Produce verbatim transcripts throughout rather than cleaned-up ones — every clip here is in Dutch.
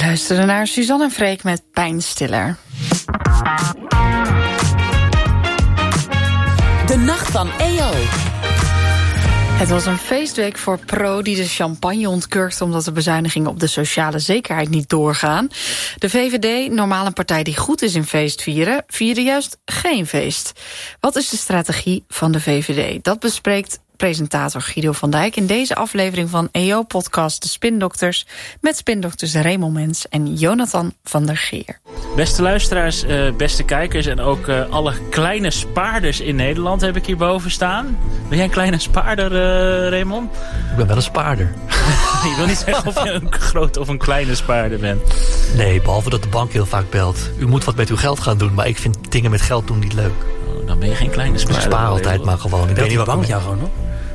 luisterde naar Suzanne en Freek met Pijnstiller. De nacht van E O. Het was een feestweek voor Pro die de champagne ontkurkte omdat de bezuinigingen op de sociale zekerheid niet doorgaan. De V V D, normaal een partij die goed is in feestvieren, vierde juist geen feest. Wat is de strategie van de V V D? Dat bespreekt presentator Guido van Dijk in deze aflevering van E O-podcast De Spindokters, met spindokters Raymond Mens en Jonathan van der Geer. Beste luisteraars, uh, beste kijkers en ook uh, alle kleine spaarders in Nederland heb ik hierboven staan. Ben jij een kleine spaarder, uh, Raymond? Ik ben wel een spaarder. Je wil niet zeggen of je een grote of een kleine spaarder bent. Nee, behalve dat de bank heel vaak belt. U moet wat met uw geld gaan doen, maar ik vind dingen met geld doen niet leuk. Oh, dan ben je geen kleine spaarder. Ik spaar altijd maar gewoon. Ik weet niet wat bank jou gewoon, hoor?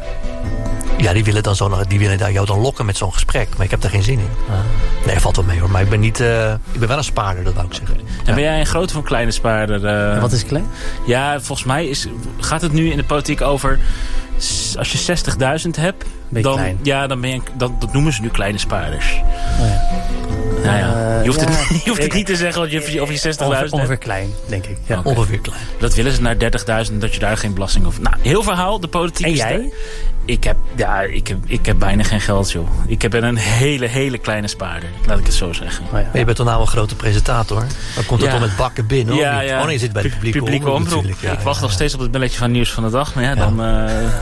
Ja, die willen, dan zo, die willen jou dan lokken met zo'n gesprek. Maar ik heb daar geen zin in. Ah. Nee, valt wel mee hoor. Maar ik ben, niet, uh, ik ben wel een spaarder, dat wou ik zeggen. En ja. Ben jij een grote of een kleine spaarder? Uh... En wat is klein? Ja, volgens mij is, gaat het nu in de politiek over... Als je zestigduizend hebt, ben je dan, klein. Ja, dan ben je, dan, dat noemen ze nu kleine spaarders. Oh ja. Nou ja, je hoeft, uh, het, ja. je hoeft het niet te zeggen of je, of je zestigduizend ongeveer, hebt. ongeveer klein, denk ik. Ja. Okay. Ongeveer klein. Dat willen ze naar dertigduizend, dat je daar geen belasting over... Nou, heel verhaal, de politiek. En is jij? De, ik heb, ja, ik heb, ik heb bijna geen geld, joh. Ik ben een hele, hele kleine spaarder. Laat ik het zo zeggen. Oh ja. Maar je bent toch nou een grote presentator? Dan komt het ja. toch met bakken binnen, hoor? Ja, ja. Oh nee, je zit bij de publieke, publieke omroep. omroep. Ja, ik wacht ja, nog ja. steeds op het belletje van nieuws van de dag. Maar ja, Ja. dan... Uh...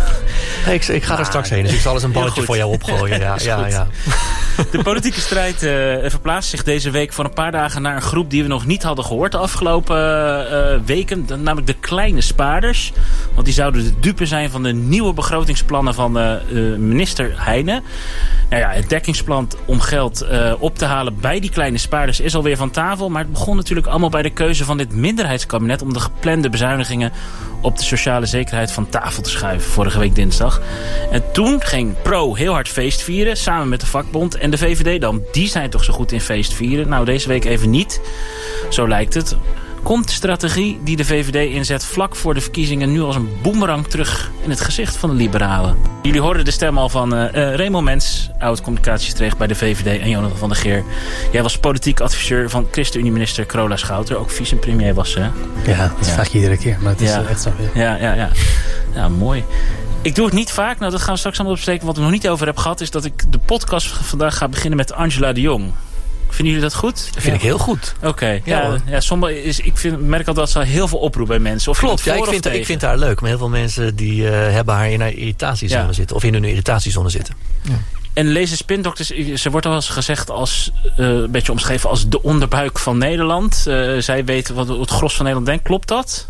Nee, ik, ik ga ah, er straks heen, dus ik zal eens een balletje goed. voor jou opgooien. Ja, ja, ja. De politieke strijd uh, verplaatst zich deze week voor een paar dagen naar een groep die we nog niet hadden gehoord de afgelopen uh, weken. Namelijk de kleine spaarders. Want die zouden de dupe zijn van de nieuwe begrotingsplannen van uh, uh, minister Heijnen. Nou ja, het dekkingsplan om geld uh, op te halen bij die kleine spaarders is alweer van tafel. Maar het begon natuurlijk allemaal bij de keuze van dit minderheidskabinet om de geplande bezuinigingen op de sociale zekerheid van tafel te schuiven vorige week dinsdag. En toen ging Pro heel hard feest vieren, samen met de vakbond. En de V V D dan, die zijn toch zo goed in feest vieren? Nou, deze week even niet. Zo lijkt het. Komt de strategie die de V V D inzet vlak voor de verkiezingen nu als een boemerang terug in het gezicht van de liberalen? Jullie hoorden de stem al van uh, uh, Raymond Mens, oud-communicatiestreeg bij de V V D, en Jonathan van der Geer. Jij was politiek adviseur van ChristenUnie-minister Carola Schouten, ook vice-premier was ze. Ja, dat ja. vraag je iedere keer, maar het is ja. echt zo. Ja. Ja, ja, ja. Ja, mooi. Ik doe het niet vaak, nou dat gaan we straks allemaal bespreken. Wat we nog niet over hebben gehad is dat ik de podcast vandaag ga beginnen met Angela de Jong. Vinden jullie dat goed? Dat vind ja. ik heel goed. Oké. Okay. Ja, ja, ja, sommige is, ik vind, merk al dat ze heel veel oproep bij mensen. Of Klopt, ja, ik, voor vind, of ik vind haar leuk. Maar heel veel mensen die uh, hebben haar in haar irritatiezone ja. zitten. Of in hun irritatiezone zitten. Ja. En Leze Spindokters, ze wordt al eens gezegd als uh, een beetje omschreven als de onderbuik van Nederland. Uh, zij weet wat het gros van Nederland denkt. Klopt dat?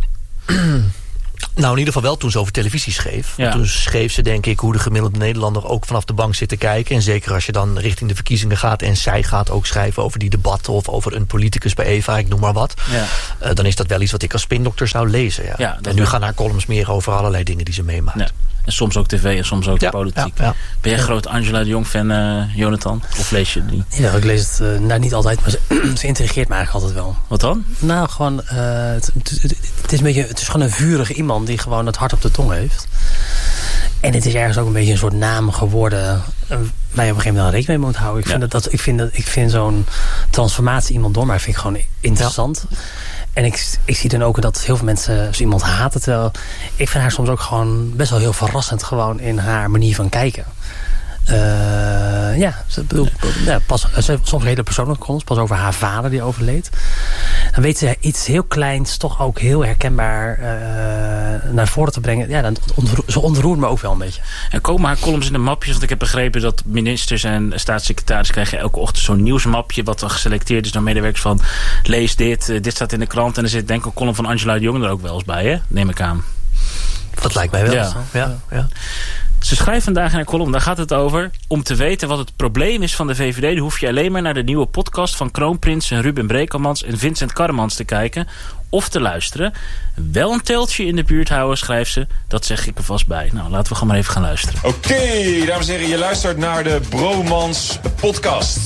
Nou, in ieder geval wel toen ze over televisie schreef. Ja. Toen schreef ze, denk ik, hoe de gemiddelde Nederlander ook vanaf de bank zit te kijken. En zeker als je dan richting de verkiezingen gaat en zij gaat ook schrijven over die debatten of over een politicus bij Eva, ik noem maar wat. Ja. Uh, dan is dat wel iets wat ik als spindokter zou lezen. Ja. Ja, en nu wel. gaan haar columns meer over allerlei dingen die ze meemaakt. Ja. En soms ook tv en soms ook ja, politiek. Ja, ja. Ben jij een groot Angela de Jong fan, uh, Jonathan? Of lees je die? Ja, ik lees het uh, nou, niet altijd, maar ze, ze intrigeert me eigenlijk altijd wel. Wat dan? Nou, gewoon, uh, het, het, het, is een beetje, het is gewoon een vurige iemand die gewoon het hart op de tong heeft. En het is ergens ook een beetje een soort naam geworden uh, waar je op een gegeven moment wel rekening mee moet houden. Ik vind, ja. dat, dat, ik vind, dat, ik vind zo'n transformatie iemand door mij vind ik gewoon interessant. Ja. En ik, ik zie dan ook dat heel veel mensen zo iemand haten. Terwijl ik vind haar soms ook gewoon best wel heel verrassend gewoon in haar manier van kijken. Uh, ja, ze, bedoel, ja pas, ze, soms hele persoonlijke columns, pas over haar vader die overleed. Dan weet ze iets heel kleins, toch ook heel herkenbaar uh, naar voren te brengen. Ja, dan ontroer, ze ontroert me ook wel een beetje. En komen haar columns in de mapjes? Want ik heb begrepen dat ministers en staatssecretaris krijgen elke ochtend zo'n nieuwsmapje wat dan geselecteerd is door medewerkers van lees dit, uh, dit staat in de krant. En er zit denk ik een column van Angela de Jong er ook wel eens bij, hè? Neem ik aan. Dat lijkt mij wel. Ja. Ja, ja. Ze schrijft vandaag in haar column, daar gaat het over, om te weten wat het probleem is van de V V D. Dan hoef je alleen maar naar de nieuwe podcast van Kroonprins en Ruben Brekelmans en Vincent Karremans te kijken of te luisteren. Wel een teltje in de buurt houden, schrijft ze. Dat zeg ik er vast bij. Nou, laten we gewoon maar even gaan luisteren. Oké, okay, dames en heren, je luistert naar de Bromans podcast.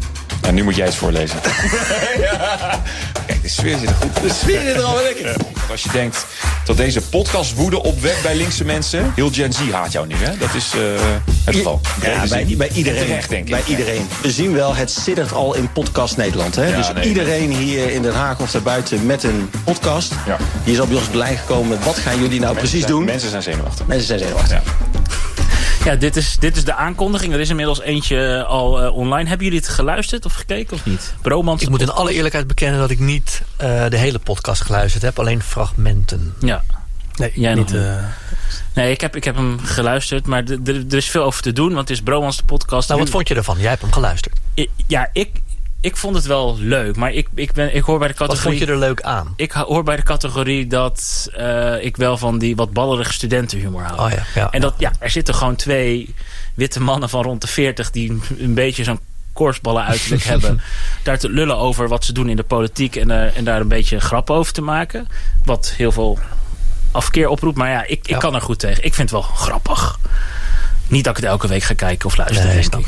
En nu moet jij het voorlezen. Ja. Kijk, de sfeer zit er goed. De sfeer zit er al lekker. Als je denkt dat deze podcast woede opwekt bij linkse mensen. Heel Gen Z haat jou nu, hè? Dat is uh, het geval. Ja, bij, bij iedereen. Terecht, denk ik. Bij iedereen. We zien wel, het siddert al in podcast Nederland. Hè? Ja, dus nee, iedereen hier in Den Haag of daarbuiten met een podcast. Ja. Die is al bij ons op de lijn gekomen met wat gaan jullie nou Mensen precies zijn, doen? Mensen zijn zenuwachtig. Mensen zijn zenuwachtig. Ja. Ja, dit is, dit is de aankondiging. Er is inmiddels eentje al uh, online. Hebben jullie het geluisterd of gekeken of niet? Bromans. Ik moet in alle eerlijkheid bekennen dat ik niet uh, de hele podcast geluisterd heb. Alleen fragmenten. Ja. Nee, Jij niet... nog Uh... Nee, ik heb, ik heb hem geluisterd. Maar er is veel over te doen. Want het is Bromans de podcast. Nou, wat vond je ervan? Jij hebt hem geluisterd. I, ja, ik... Ik vond het wel leuk, maar ik, ik, ben, ik hoor bij de categorie... Wat vond je er leuk aan? Ik hoor bij de categorie dat uh, ik wel van die wat ballerige studentenhumor hou. Oh ja, ja, en dat, ja, er zitten gewoon twee witte mannen van rond de veertig... die een beetje zo'n korfballen uiterlijk hebben. Daar te lullen over wat ze doen in de politiek... en, uh, en daar een beetje grap over te maken. Wat heel veel afkeer oproept. Maar ja, ik, ik ja. kan er goed tegen. Ik vind het wel grappig. Niet dat ik het elke week ga kijken of luisteren, nee, denk ik.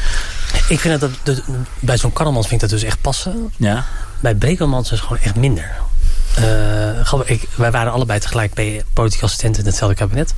Ik vind dat, dat bij zo'n Karremans vind ik dat dus echt passen. Ja. Bij Brekelmans is het gewoon echt minder. Uh, ik, wij waren allebei tegelijk bij politieke assistenten in hetzelfde kabinet.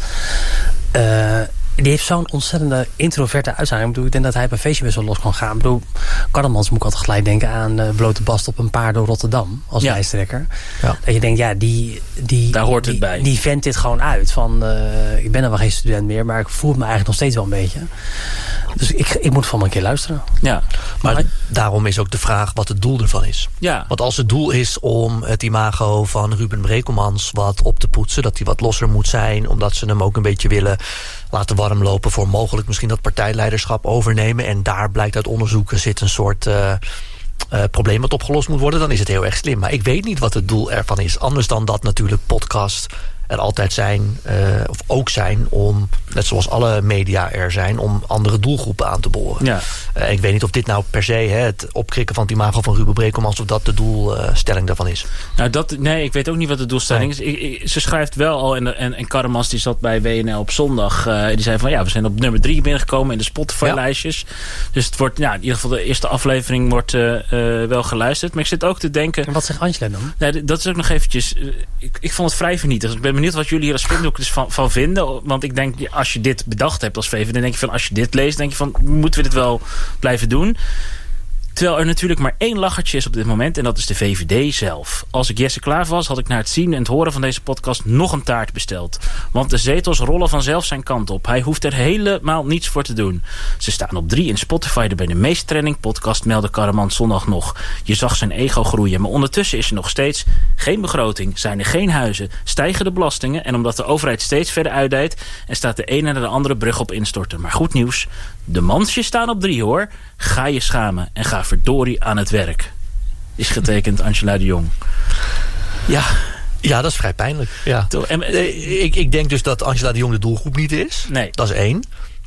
Uh, die heeft zo'n ontzettende introverte uitstraling. Ik bedoel, ik denk dat hij op een feestje best wel los kan gaan. Ik bedoel, Karremans moet ik altijd gelijk denken aan uh, blote bast op een paard door Rotterdam als ja. lijsttrekker. Ja. Dat je denkt, ja, die, die, daar hoort het die, bij. Die vent dit gewoon uit. Van, uh, ik ben dan wel geen student meer, maar ik voel me eigenlijk nog steeds wel een beetje. Dus ik, ik moet van me een keer luisteren. Ja. Maar, maar daarom is ook de vraag wat het doel ervan is. Ja. Want als het doel is om het imago van Ruben Brekelmans wat op te poetsen, dat hij wat losser moet zijn, omdat ze hem ook een beetje willen laten warmlopen voor mogelijk misschien dat partijleiderschap overnemen. En daar blijkt uit onderzoeken zit een soort uh, uh, probleem wat opgelost moet worden. Dan is het heel erg slim. Maar ik weet niet wat het doel ervan is. Anders dan dat natuurlijk podcast er altijd zijn, uh, of ook zijn om, net zoals alle media er zijn, om andere doelgroepen aan te boren. Ja. Uh, ik weet niet of dit nou per se, hè, het opkrikken van het imago van Ruben Brekelmans, of dat de doelstelling daarvan is. Nou, dat, nee, ik weet ook niet wat de doelstelling nee. is. Ik, ik, ze schrijft wel al, en, en, en Karremans die zat bij W N L op zondag, uh, die zei van ja, we zijn op nummer drie binnengekomen in de Spotify-lijstjes. Ja. Dus het wordt, nou, in ieder geval de eerste aflevering wordt uh, uh, wel geluisterd. Maar ik zit ook te denken. En wat zegt Angela dan? Nee, dat is ook nog eventjes, uh, ik, ik vond het vrij vernietigend. Ik ben benieuwd wat jullie hier als Spindoekers van, van vinden. Want ik denk, als je dit bedacht hebt als V V D, dan denk je van, als je dit leest, denk je van, moeten we dit wel blijven doen? Terwijl er natuurlijk maar één lachertje is op dit moment, en dat is de V V D zelf. Als ik Jesse Klaver was, had ik na het zien en het horen van deze podcast nog een taart besteld. Want de zetels rollen vanzelf zijn kant op. Hij hoeft er helemaal niets voor te doen. Ze staan op drie in Spotify, de bij de meest trending podcast, meldde Karremans zondag nog. Je zag zijn ego groeien, maar ondertussen is er nog steeds geen begroting, zijn er geen huizen, stijgen de belastingen, en omdat de overheid steeds verder uitdijt en staat de ene naar de andere brug op instorten. Maar goed nieuws, de mansjes staan op drie hoor. Ga je schamen en ga verdorie aan het werk. Is getekend Angela de Jong. Ja, ja, dat is vrij pijnlijk. Ja. En, uh, ik, ik denk dus dat Angela de Jong de doelgroep niet is. Nee. Dat is één.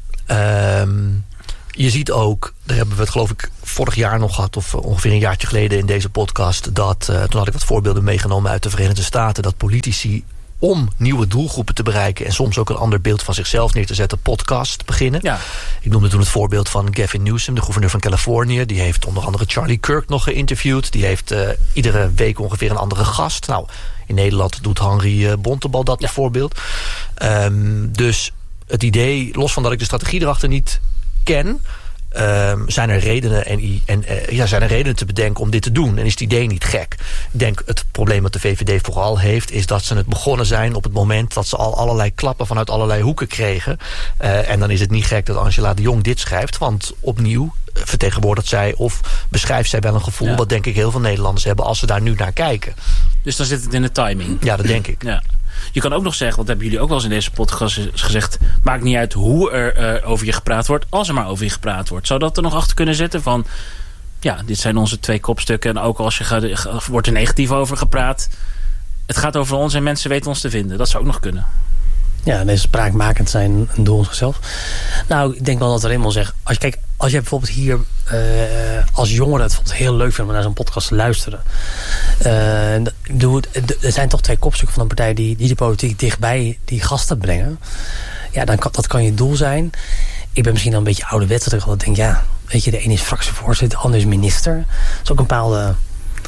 Um, je ziet ook, daar hebben we het geloof ik vorig jaar nog gehad, of ongeveer een jaartje geleden in deze podcast, dat, uh, toen had ik wat voorbeelden meegenomen uit de Verenigde Staten, dat politici om nieuwe doelgroepen te bereiken en soms ook een ander beeld van zichzelf neer te zetten, podcast beginnen. Ja. Ik noemde toen het voorbeeld van Gavin Newsom, de gouverneur van Californië. Die heeft onder andere Charlie Kirk nog geïnterviewd. Die heeft uh, iedere week ongeveer een andere gast. Nou, in Nederland doet Henry uh, Bontebal dat ja. bijvoorbeeld. Um, dus het idee, los van dat ik de strategie erachter niet ken, Um, zijn er redenen en, en uh, ja, zijn er redenen te bedenken om dit te doen. En is het idee niet gek? Ik denk het probleem dat de V V D vooral heeft, is dat ze het begonnen zijn op het moment dat ze al allerlei klappen vanuit allerlei hoeken kregen. Uh, en dan is het niet gek dat Angela de Jong dit schrijft, want opnieuw vertegenwoordigt zij of beschrijft zij wel een gevoel ja. wat denk ik heel veel Nederlanders hebben als ze daar nu naar kijken. Dus dan zit het in de timing. Ja, dat denk ik. Ja. Je kan ook nog zeggen, wat hebben jullie ook wel eens in deze podcast gezegd, maakt niet uit hoe er uh, over je gepraat wordt, als er maar over je gepraat wordt. Zou dat er nog achter kunnen zitten van, ja, dit zijn onze twee kopstukken en ook als je gaat, wordt er negatief over gepraat, het gaat over ons en mensen weten ons te vinden. Dat zou ook nog kunnen. Ja, deze spraakmakend zijn een doel in zichzelf. Nou, ik denk wel dat er eenmaal zegt, als je kijkt, als je bijvoorbeeld hier uh, als jongere het bijvoorbeeld heel leuk vindt om naar zo'n podcast te luisteren. Uh, doe het, er zijn toch twee kopstukken van een partij die, die de politiek dichtbij die gasten brengen. Ja, dan kan, dat kan je doel zijn. Ik ben misschien dan een beetje ouderwets dat ik altijd denk, ja, weet je, de ene is fractievoorzitter, de ander is minister. Dat is ook een bepaalde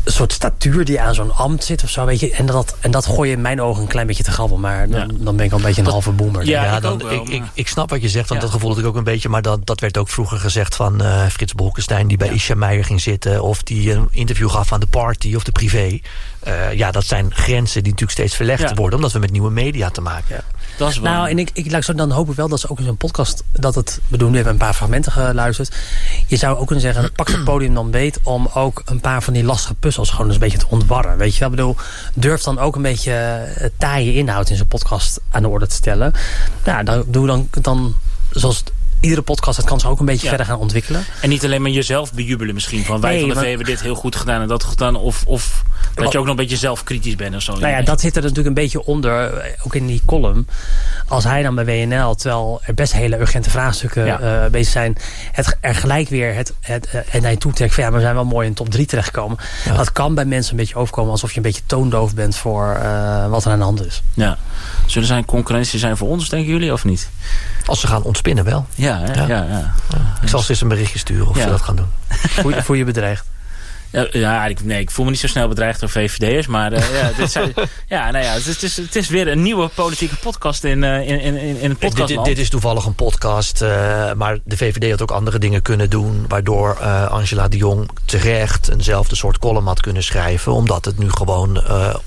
soort statuur die aan zo'n ambt zit of zo, weet je. En dat, en dat gooi je in mijn ogen een klein beetje te grabbel. Maar dan, ja. dan ben ik al een beetje een dat, halve boomer. Ja, ja ik, dan, wel, ik, ik, ik snap wat je zegt, want ja. dat gevoel had ik ook een beetje. Maar dat, dat werd ook vroeger gezegd van uh, Frits Bolkestein, die bij ja. Isha Meijer ging zitten. Of die een interview gaf aan de Party of de Privé. Uh, ja, dat zijn grenzen die natuurlijk steeds verlegd ja. worden, omdat we met nieuwe media te maken hebben. Ja. Dat is nou, en ik, ik, ik, dan hoop ik wel dat ze ook in zo'n podcast, dat het, we doen nu even een paar fragmenten geluisterd. Je zou ook kunnen zeggen, pak het podium dan beet om ook een paar van die lastige puzzels gewoon eens een beetje te ontwarren. Weet je wel, ik bedoel, durf dan ook een beetje taaie inhoud in zo'n podcast aan de orde te stellen. Nou, dan doe dan, dan zoals iedere podcast, dat kan zich ook een beetje ja. verder gaan ontwikkelen. En niet alleen maar jezelf bejubelen misschien. Van wij nee, van de V V hebben dit heel goed gedaan en dat gedaan. Of, of dat je ook nog een beetje zelfkritisch bent of zo. Nou ja, dat zit er natuurlijk een beetje onder. Ook in die column. Als hij dan bij W N L, terwijl er best hele urgente vraagstukken ja. uh, bezig zijn. Het, er gelijk weer het, het, uh, en hij toetrekt van ja, we zijn wel mooi in de top drie terechtgekomen. Ja. Dat kan bij mensen een beetje overkomen alsof je een beetje toondoof bent voor uh, wat er aan de hand is. Ja. Zullen zijn concurrentie zijn voor ons, denken jullie, of niet? Als ze gaan ontspinnen wel. Ja, hè? ja. ja, ja. ja. Ik zal ze eens een berichtje sturen of ja. ze dat gaan doen. Voel je, voel je bedreigd? Ja, ja ik, nee, ik voel me niet zo snel bedreigd door V V D'ers. Maar uh, ja, dit zijn, ja, nou ja, het, is, het, is, het is weer een nieuwe politieke podcast in, uh, in, in, in het podcastland. Dit, dit is toevallig een podcast. Uh, maar de V V D had ook andere dingen kunnen doen. Waardoor uh, Angela de Jong terecht eenzelfde soort column had kunnen schrijven. Omdat het nu gewoon Uh,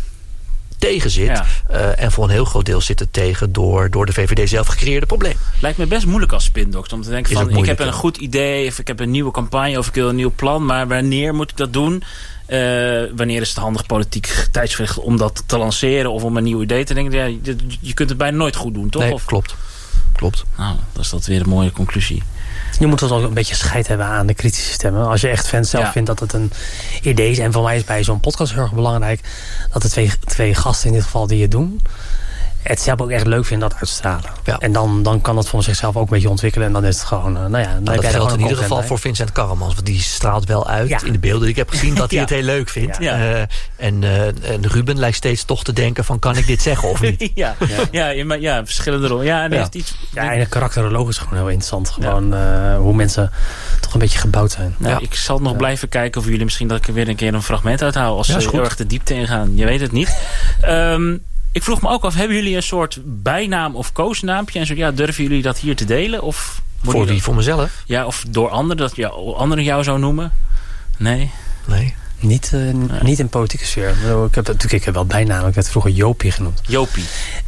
tegen zit. Ja. Uh, en voor een heel groot deel zit het tegen door, door de V V D zelf gecreëerde probleem. Lijkt me best moeilijk als spindokter om te denken van ik heb een goed idee of ik heb een nieuwe campagne of ik wil een nieuw plan, maar wanneer moet ik dat doen? Uh, wanneer is het handig politiek tijdsverlicht om dat te lanceren of om een nieuw idee te denken? Ja, je, je kunt het bijna nooit goed doen, toch? Nee, of? klopt. Klopt. Nou, dat is dat weer een mooie conclusie. Je moet dus ook een beetje scheid hebben aan de kritische stemmen. Als je echt fans zelf ja. vindt dat het een idee is. En voor mij is bij zo'n podcast heel erg belangrijk dat de twee, twee gasten in dit geval die het doen, het zelf ook echt leuk vinden dat uit te stralen. Ja. En dan, dan kan dat voor zichzelf ook een beetje ontwikkelen. En dan is het gewoon, uh, nou ja... Dan nou, dat geldt in ieder geval voor Vincent Karremans. Want die straalt wel uit ja. in de beelden die ik heb gezien dat hij ja. het heel leuk vindt. Ja. Uh, en, uh, en Ruben lijkt steeds toch te denken van kan ik dit zeggen of niet? ja. Ja. Ja, maar, ja, verschillende rollen. Ja, en, ja. Iets, ja, en de karakteroloog is gewoon heel interessant. Gewoon ja. uh, hoe mensen toch een beetje gebouwd zijn. Nou, ja. Ik zal nog ja. blijven kijken of jullie misschien dat ik er weer een keer een fragment uithaal. Als ja, ze heel erg de diepte ingaan. Je weet het niet. um, Ik vroeg me ook af, hebben jullie een soort bijnaam of koosnaampje? En zo, ja, durven jullie dat hier te delen? Of voor wie? Voor mezelf? Ja, of door anderen, dat jou, anderen jou zo noemen? Nee? Nee. Niet, uh, nee. niet in politieke sfeer. Ik heb, natuurlijk, ik heb wel bijnaam. Ik werd vroeger Jopie genoemd. Jopie.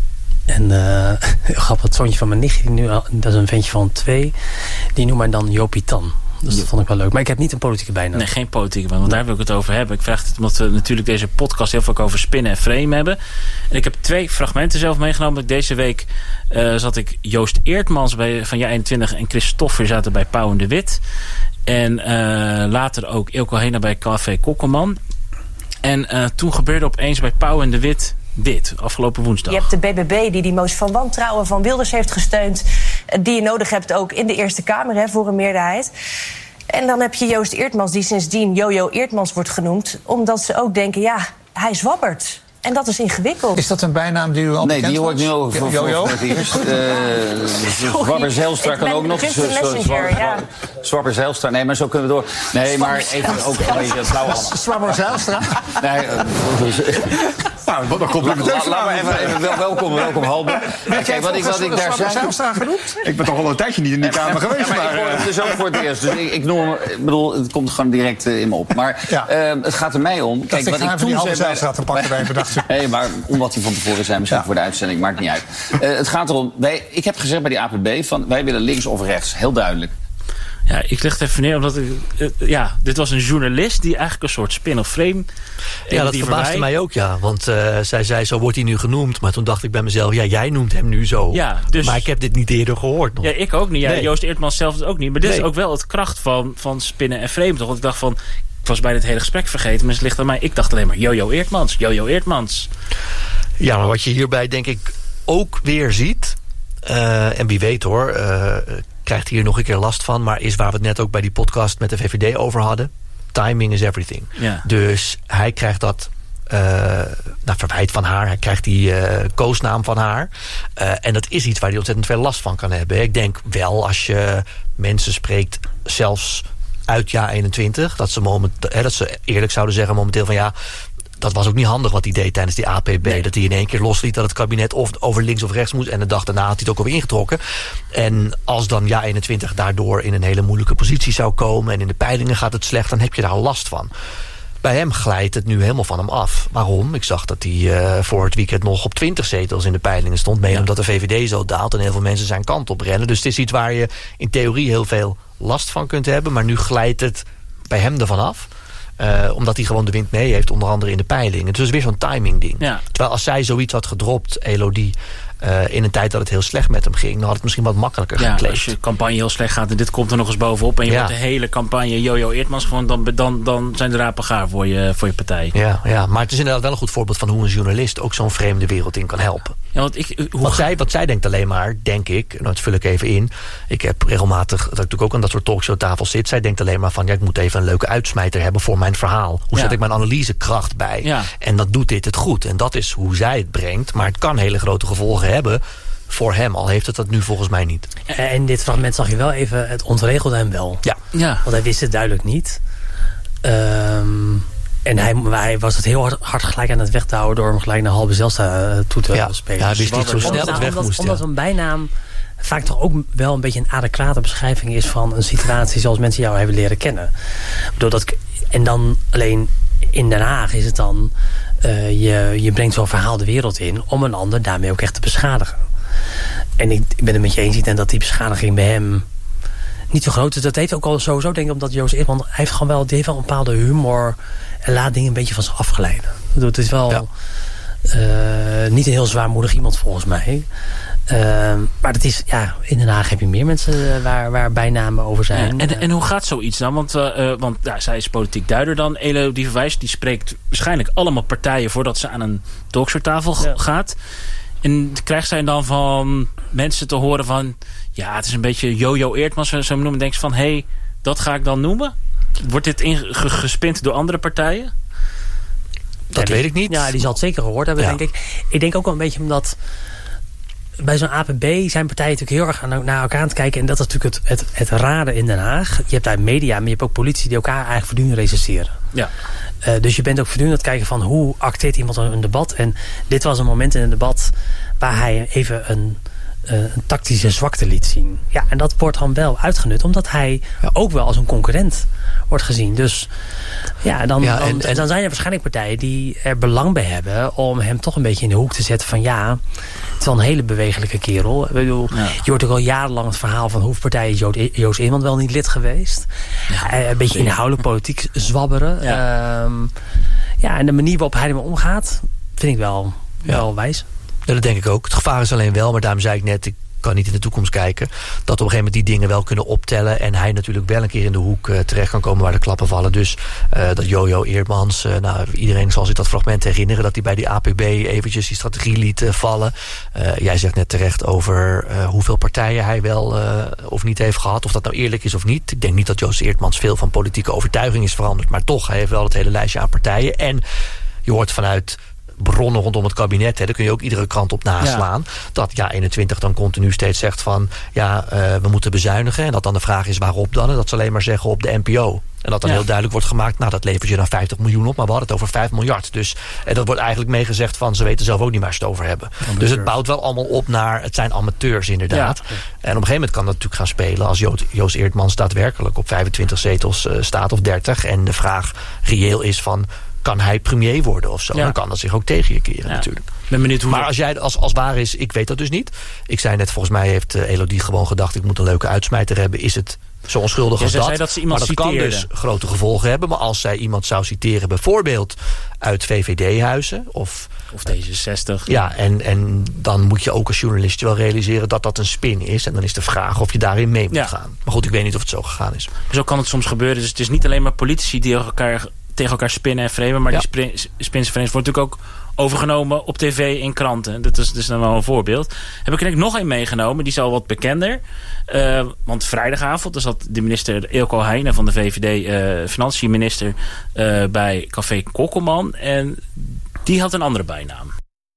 En uh, grappig, het zoontje van mijn nichtje, nu, dat is een ventje van twee, die noemt mij dan Jopie Tan. Dus dat vond ik wel leuk. Maar ik heb niet een politieke bijnaam. Nee, geen politieke bijnaam. Want daar wil ik het over hebben. Ik vraag het omdat we natuurlijk deze podcast heel veel over spinnen en frame hebben. En ik heb twee fragmenten zelf meegenomen. Deze week uh, zat ik Joost Eertmans bij, van Ja eenentwintig en Christoffer zaten bij Pauw en de Wit. En uh, later ook Eelco Hena bij Café Kokkelman. En uh, toen gebeurde opeens bij Pauw en de Wit dit, afgelopen woensdag. Je hebt de B B B die die motie van wantrouwen van Wilders heeft gesteund, die je nodig hebt ook in de Eerste Kamer hè, voor een meerderheid. En dan heb je Joost Eertmans die sindsdien Jojo Eertmans wordt genoemd, omdat ze ook denken, ja, hij zwabbert. En dat is ingewikkeld. Is dat een bijnaam die u al nee, bekend die hoor ik nu over voor, voor, voor het eerst. Uh, Zwabber Zijlstra kan ook nog. Zwabber Zijlstra, nee, maar zo kunnen we door. Nee, maar even ook een beetje flauw. Zwabber Zijlstra? Nee, nou, wat een compliment. Laat maar even, even wel, welkom, welkom Halbe. Kijk, wat ik, wat ik daar zei. Ik ben toch al een tijdje niet in die kamer geweest. Ja, maar, maar ik hoor het dus ook voor het eerst. Dus ik, ik noem, ik bedoel, het komt gewoon direct uh, in me op. Maar ja. uh, het gaat er mij om. Kijk, dat wat ik toen zei Zijlstra te pakken bij bedacht. Nee, maar omdat hij van tevoren zei, misschien ja. voor de uitzending, maakt niet uit. Uh, het gaat erom, wij, ik heb gezegd bij die A P B van wij willen links of rechts, heel duidelijk. Ja, ik leg het even neer, omdat ik, uh, ja, dit was een journalist die eigenlijk een soort spin-off frame. Ja, dat verbaasde mij ook, ja. Want uh, zij zei, zo wordt hij nu genoemd. Maar toen dacht ik bij mezelf, ja, jij noemt hem nu zo. Ja, dus, maar ik heb dit niet eerder gehoord nog. Ja, ik ook niet. Ja, nee. Joost Eertmans zelf ook niet. Maar dit nee. is ook wel het kracht van, van spinnen en frame, toch? Want ik dacht van, ik was bij dit hele gesprek vergeten, maar het ligt aan mij. Ik dacht alleen maar, Jojo Eertmans, Jojo Eertmans. Ja, maar wat je hierbij denk ik ook weer ziet, uh, en wie weet hoor, uh, krijgt hier nog een keer last van, maar is waar we het net ook bij die podcast met de V V D over hadden. Timing is everything. Ja. Dus hij krijgt dat uh, nou, verwijt van haar. Hij krijgt die uh, koosnaam van haar. Uh, en dat is iets waar hij ontzettend veel last van kan hebben. Ik denk wel als je mensen spreekt, zelfs uit Ja eenentwintig. Dat ze, moment, hè, dat ze eerlijk zouden zeggen momenteel van ja, dat was ook niet handig wat hij deed tijdens die A P B. Nee. Dat hij in één keer losliet dat het kabinet of over links of rechts moest. En de dag daarna had hij het ook alweer ingetrokken. En als dan Ja eenentwintig daardoor in een hele moeilijke positie zou komen en in de peilingen gaat het slecht, dan heb je daar last van. Bij hem glijdt het nu helemaal van hem af. Waarom? Ik zag dat hij uh, voor het weekend nog op twintig zetels in de peilingen stond. Mede ja. omdat de V V D zo daalt en heel veel mensen zijn kant op rennen. Dus het is iets waar je in theorie heel veel last van kunt hebben. Maar nu glijdt het bij hem ervan af. Uh, omdat hij gewoon de wind mee heeft, onder andere in de peilingen. Dus het is weer zo'n timing ding. Ja. Terwijl als zij zoiets had gedropt, Elodie, Uh, in een tijd dat het heel slecht met hem ging, dan had het misschien wat makkelijker ja, gekleed. Als je campagne heel slecht gaat en dit komt er nog eens bovenop en je ja. wordt de hele campagne Jojo Eertmans gewoon, dan, dan, dan zijn de rapen gaar voor je, voor je partij. Ja, ja, maar het is inderdaad wel een goed voorbeeld van hoe een journalist ook zo'n vreemde wereld in kan helpen. Ja, want ik, hoe wat, zij, wat zij denkt alleen maar, denk ik, nou, dat vul ik even in. Ik heb regelmatig, dat ik natuurlijk ook aan dat soort talkshowtafels zit. Zij denkt alleen maar van, ja, ik moet even een leuke uitsmijter hebben voor mijn verhaal. Hoe ja. zet ik mijn analysekracht bij? Ja. En dat doet dit het goed. En dat is hoe zij het brengt. Maar het kan hele grote gevolgen hebben voor hem, al heeft het dat nu volgens mij niet. En in dit fragment zag je wel even, het ontregelde hem wel. Ja. ja. Want hij wist het duidelijk niet. Um, en hij, hij was het heel hard, hard gelijk aan het weghouden door hem gelijk naar Halbe Zijlstra uh, toe te ja. spelen. Ja, hij wist niet zo snel het weg omdat, moest. Omdat ja. een bijnaam vaak toch ook wel een beetje een adequate beschrijving is van een situatie zoals mensen jou hebben leren kennen. Ik bedoel, dat, en dan alleen in Den Haag is het dan, uh, je, je brengt zo'n verhaal de wereld in om een ander daarmee ook echt te beschadigen. En ik, ik ben het met je eens, ik denk dat die beschadiging bij hem niet zo groot is. Dat heeft ook al sowieso, denk ik, omdat Joost Eertman, hij heeft gewoon wel, die heeft wel een bepaalde humor en laat dingen een beetje van zich afglijden. Ik bedoel, het is wel ja. uh, niet een heel zwaarmoedig iemand volgens mij. Uh, maar het is, ja, in Den Haag heb je meer mensen waar, waar bijnamen over zijn. Ja, en, en hoe gaat zoiets dan? Want, uh, want ja, zij is politiek duider dan. Elodie Verwijs, die spreekt waarschijnlijk allemaal partijen voordat ze aan een talkshowtafel ja. gaat. En krijgt zij dan van mensen te horen van, ja, het is een beetje Jojo Eertmans, zo noemen. Denk je van, hé, hey, dat ga ik dan noemen? Wordt dit gespind door andere partijen? Dat ja, die, weet ik niet. Ja, die zal het zeker gehoord hebben, ja. denk ik. Ik denk ook wel een beetje omdat bij zo'n A P B zijn partijen natuurlijk heel erg naar elkaar aan het kijken. En dat is natuurlijk het, het, het rare in Den Haag. Je hebt daar media, maar je hebt ook politie die elkaar eigenlijk voortdurend recenseren. Ja. Uh, dus je bent ook voortdurend aan het kijken van hoe acteert iemand in een debat. En dit was een moment in een debat waar hij even een, uh, een tactische zwakte liet zien. Ja, en dat wordt dan wel uitgenut, omdat hij ja. ook wel als een concurrent wordt gezien. Dus ja, dan, ja, en, dan, en, dan zijn er waarschijnlijk partijen die er belang bij hebben om hem toch een beetje in de hoek te zetten van ja, het is wel een hele bewegelijke kerel. Ik bedoel, ja. Je hoort ook al jarenlang het verhaal van hoeveel partijen Joost, Joost Eertman wel niet lid geweest. Ja, uh, een beetje inhoudelijk politiek zwabberen. Ja. Um, ja, en de manier waarop hij ermee omgaat, vind ik wel, ja. wel wijs. Ja, dat denk ik ook. Het gevaar is alleen wel, maar daarom zei ik net, ik kan niet in de toekomst kijken, dat op een gegeven moment die dingen wel kunnen optellen en hij natuurlijk wel een keer in de hoek uh, terecht kan komen waar de klappen vallen. Dus uh, dat Jojo Eertmans, uh, nou, iedereen zal zich dat fragment herinneren, dat hij bij die A P B eventjes die strategie liet uh, vallen. Uh, jij zegt net terecht over uh, hoeveel partijen hij wel uh, of niet heeft gehad, of dat nou eerlijk is of niet. Ik denk niet dat Joost Eertmans veel van politieke overtuiging is veranderd, maar toch, hij heeft wel het hele lijstje aan partijen. En je hoort vanuit bronnen rondom het kabinet, hè, daar kun je ook iedere krant op naslaan, ja. dat Ja eenentwintig dan continu steeds zegt van ja, uh, we moeten bezuinigen. En dat dan de vraag is waarop dan? En dat ze alleen maar zeggen op de N P O. En dat dan ja. heel duidelijk wordt gemaakt, nou dat levert je dan vijftig miljoen op, maar we hadden het over vijf miljard. Dus en dat wordt eigenlijk meegezegd van ze weten zelf ook niet waar ze het over hebben. Amateurs. Dus het bouwt wel allemaal op naar, het zijn amateurs inderdaad. Ja. En op een gegeven moment kan dat natuurlijk gaan spelen als Joost, Joost Eertmans daadwerkelijk op vijfentwintig zetels uh, staat of dertig. En de vraag reëel is van, kan hij premier worden of zo? Ja. Dan kan dat zich ook tegen je keren ja. natuurlijk. Ben benieuwd hoe maar als jij als, als waar is, ik weet dat dus niet. Ik zei net, volgens mij heeft uh, Elodie gewoon gedacht, ik moet een leuke uitsmijter hebben. Is het zo onschuldig ja, als dat? dat ze iemand maar dat citeerde. Kan dus grote gevolgen hebben. Maar als zij iemand zou citeren, bijvoorbeeld uit V V D-huizen of Of D zesenzestig. Ja, en, en dan moet je ook als journalist wel realiseren dat dat een spin is. En dan is de vraag of je daarin mee moet ja. gaan. Maar goed, ik weet niet of het zo gegaan is. Zo kan het soms gebeuren. Dus het is niet alleen maar politici die elkaar tegen elkaar spinnen en framen, maar ja. die spins en frames wordt natuurlijk ook overgenomen op tv en kranten. Dat is dus dan wel een voorbeeld. Heb ik er nog een meegenomen, die is al wat bekender. Uh, want vrijdagavond, er zat de minister Eelco Heijnen van de V V D, uh, financiënminister, uh, bij Café Kokkelman. En die had een andere bijnaam.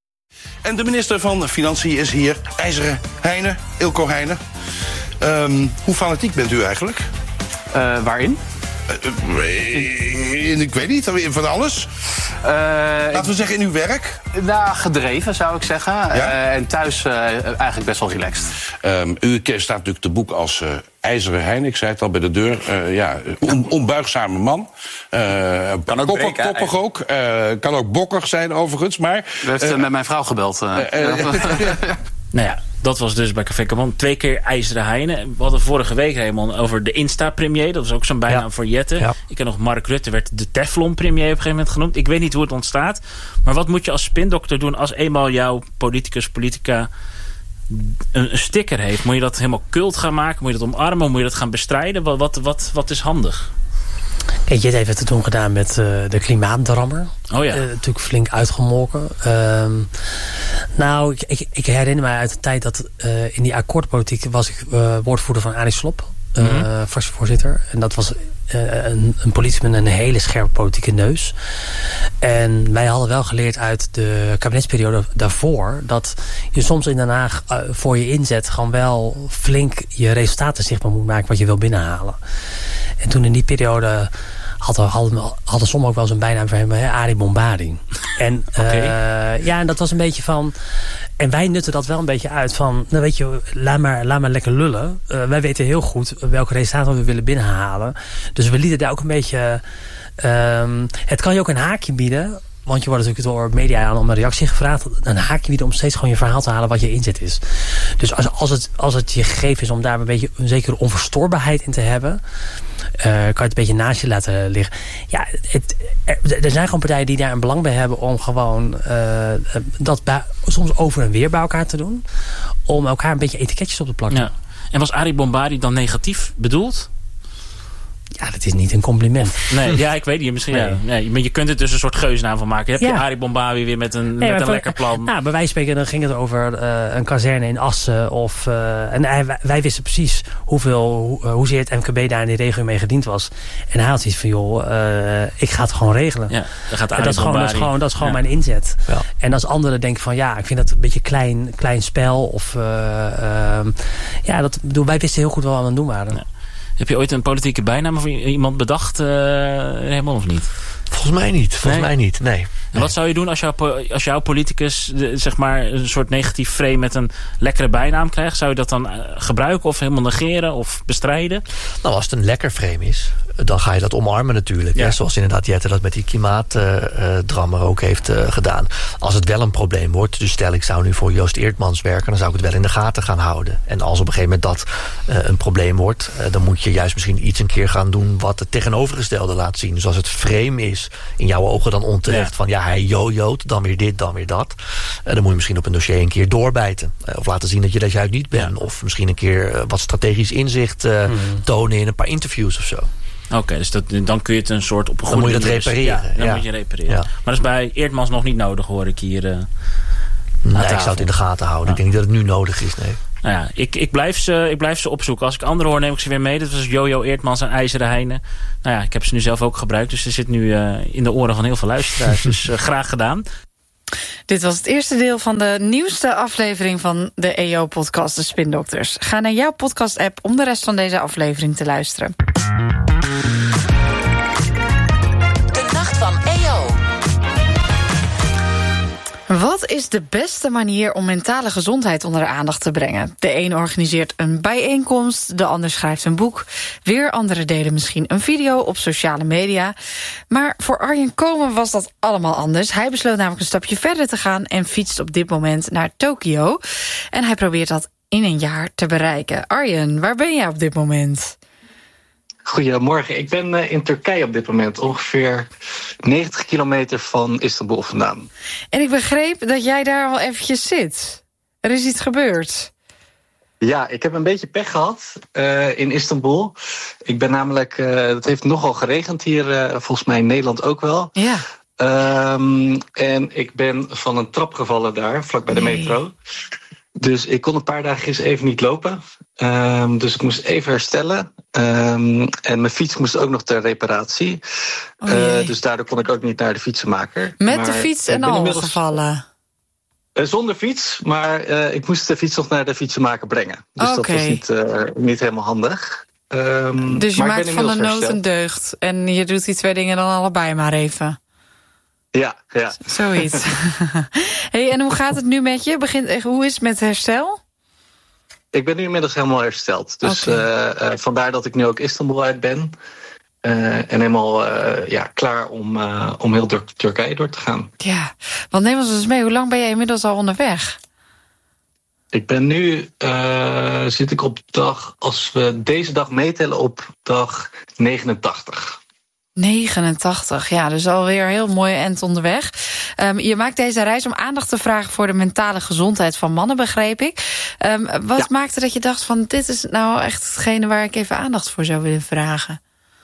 En de minister van Financiën is hier, IJzeren Heijnen, Eelco Heijnen. Um, hoe fanatiek bent u eigenlijk? Uh, waarin? Uh, in, ik weet niet, van alles? Uh, Laten we zeggen in uw werk? Nou, gedreven zou ik zeggen. Ja? Uh, en thuis uh, eigenlijk best wel relaxed. Um, u staat natuurlijk te boek als uh, IJzeren Heine. Ik zei het al bij de deur. Uh, ja, on, onbuigzame man. Uh, kan ook koppig, breken, koppig ook. Uh, kan ook bokkig zijn overigens. Maar, U heeft uh, met mijn vrouw gebeld. Uh, uh, uh, nou ja, dat was dus bij Café Caban. Twee keer IJzeren Heine. We hadden vorige week, Raymond, over de Insta-premier. Dat was ook zo'n bijnaam ja. voor Jette. Ja. Ik ken nog Mark Rutte, werd de Teflon-premier op een gegeven moment genoemd. Ik weet niet hoe het ontstaat. Maar wat moet je als spindokter doen als eenmaal jouw politicus, politica een, een sticker heeft? Moet je dat helemaal cult gaan maken? Moet je dat omarmen? Moet je dat gaan bestrijden? Wat, wat, wat, wat is handig? Kijk, Jette heeft het toen gedaan met uh, de klimaatdrammer. Oh ja. Uh, natuurlijk flink uitgemolken. Uh, nou, ik, ik, ik herinner mij uit de tijd dat uh, in die akkoordpolitiek was ik uh, woordvoerder van Arie Slob. Uh, mm-hmm. fractievoorzitter. En dat was uh, een, een politie met een hele scherpe politieke neus. En wij hadden wel geleerd uit de kabinetsperiode daarvoor dat je soms in Den Haag uh, voor je inzet gewoon wel flink je resultaten zichtbaar moet maken wat je wil binnenhalen. En toen in die periode hadden, hadden, hadden sommigen ook wel zo'n bijnaam voor hem, hè, Arie Bombari. En okay. uh, ja, en dat was een beetje van. En wij nutten dat wel een beetje uit van, nou weet je, laat maar, laat maar lekker lullen. Uh, wij weten heel goed welke resultaten we willen binnenhalen. Dus we lieten daar ook een beetje. Um, het kan je ook een haakje bieden. Want je wordt natuurlijk door media aan om een reactie gevraagd. Een haakje bieden om steeds gewoon je verhaal te halen wat je inzet is. Dus als, als, het, als het je gegeven is om daar een beetje een zekere onverstoorbaarheid in te hebben. Uh, kan je het een beetje naast je laten liggen. Ja, het, er, er zijn gewoon partijen die daar een belang bij hebben om gewoon uh, dat bij, soms over en weer bij elkaar te doen. Om elkaar een beetje etiketjes op te plakken. Ja. En was Arie Bombari dan negatief bedoeld? Ja, dat is niet een compliment. Nee, ja, ik weet niet. Misschien, nee. Ja, nee, maar je kunt er dus een soort geusnaam van maken. Heb je ja. Arie Bombari weer met een, nee, met een voor, lekker plan? Nou, bij wijze van spreken dan ging het over uh, een kazerne in Assen. Of, uh, en hij, wij wisten precies hoeveel, hoe, hoezeer het M K B daar in die regio mee gediend was. En hij had iets van, joh, uh, ik ga het gewoon regelen. Ja, dan gaat en dat, is gewoon, dat is gewoon, dat is gewoon ja. mijn inzet. Ja. En als anderen denken van, ja, ik vind dat een beetje klein, klein spel. Of, uh, uh, ja, dat, bedoel, wij wisten heel goed wat we aan het doen waren. Ja. Heb je ooit een politieke bijnaam voor iemand bedacht, uh, helemaal of niet? Volgens mij niet. Volgens nee? mij niet, nee. En nee. Wat zou je doen als jouw, als jouw politicus de, zeg maar een soort negatief frame met een lekkere bijnaam krijgt? Zou je dat dan uh, gebruiken of helemaal negeren of bestrijden? Nou, als het een lekker frame is, dan ga je dat omarmen natuurlijk. Ja. Hè? Zoals inderdaad Jette dat met die klimaatdrammer uh, ook heeft uh, gedaan. Als het wel een probleem wordt, dus stel ik zou nu voor Joost Eertmans werken, dan zou ik het wel in de gaten gaan houden. En als op een gegeven moment dat uh, een probleem wordt, uh, dan moet je juist misschien iets een keer gaan doen wat het tegenovergestelde laat zien. Dus als het frame is, in jouw ogen dan onterecht, ja. van ja, hij jojoot, dan weer dit, dan weer dat. Uh, dan moet je misschien op een dossier een keer doorbijten. Uh, of laten zien dat je dat juist niet bent. Ja. Of misschien een keer uh, wat strategisch inzicht uh, hmm. tonen in een paar interviews of zo. Oké, okay, dus dat, dan kun je het een soort op een goede manier. Dan moet je het repareren. Ja, dan ja. moet je repareren. Ja. Maar dat is bij Eertmans nog niet nodig, hoor ik hier. Uh, nee, ik zou het in de gaten houden. Ja. Ik denk niet dat het nu nodig is, nee. Nou ja, ik, ik, blijf ze, ik blijf ze opzoeken. Als ik anderen hoor, neem ik ze weer mee. Dat was Jojo Eertmans en IJzeren Heine. Nou ja, ik heb ze nu zelf ook gebruikt. Dus ze zit nu uh, in de oren van heel veel luisteraars. Dus uh, graag gedaan. Dit was het eerste deel van de nieuwste aflevering van de E O-podcast De Spindokters. Ga naar jouw podcast-app om de rest van deze aflevering te luisteren. De nacht van E O. Wat is de beste manier om mentale gezondheid onder de aandacht te brengen? De een organiseert een bijeenkomst, de ander schrijft een boek. Weer anderen delen misschien een video op sociale media. Maar voor Arjen Komen was dat allemaal anders. Hij besloot namelijk een stapje verder te gaan en fietst op dit moment naar Tokio. En hij probeert dat in een jaar te bereiken. Arjen, waar ben jij op dit moment? Goedemorgen, ik ben uh, in Turkije op dit moment, ongeveer negentig kilometer van Istanbul vandaan. En ik begreep dat jij daar al eventjes zit. Er is iets gebeurd. Ja, ik heb een beetje pech gehad uh, in Istanbul. Ik ben namelijk, uh, het heeft nogal geregend hier, uh, volgens mij in Nederland ook wel. Ja. Um, en ik ben van een trap gevallen daar, vlak bij de nee. metro. Dus ik kon een paar dagen even niet lopen. Um, dus ik moest even herstellen. Um, en mijn fiets moest ook nog ter reparatie. Oh, uh, dus daardoor kon ik ook niet naar de fietsenmaker. Met maar de fiets en al inmiddels gevallen? Uh, zonder fiets, maar uh, ik moest de fiets nog naar de fietsenmaker brengen. Dus okay. dat was niet, uh, niet helemaal handig. Um, dus je maar maakt ik ben van de nood hersteld. een deugd. En je doet die twee dingen dan allebei maar even. Ja, ja. Zoiets. Hey, en hoe gaat het nu met je? Begint, hoe is het met herstel? Ik ben nu inmiddels helemaal hersteld. Dus okay. uh, uh, vandaar dat ik nu ook Istanbul uit ben. Uh, en helemaal uh, ja, klaar om, uh, om heel door Turkije door te gaan. Ja, want neem ons eens mee. Hoe lang ben je inmiddels al onderweg? Ik ben nu, uh, zit ik op dag, als we deze dag meetellen, op dag negenentachtig. negenentachtig, ja, dus alweer heel mooi eind onderweg. Um, je maakt deze reis om aandacht te vragen voor de mentale gezondheid van mannen, begreep ik. Um, wat ja. maakte dat je dacht van, dit is nou echt hetgene waar ik even aandacht voor zou willen vragen?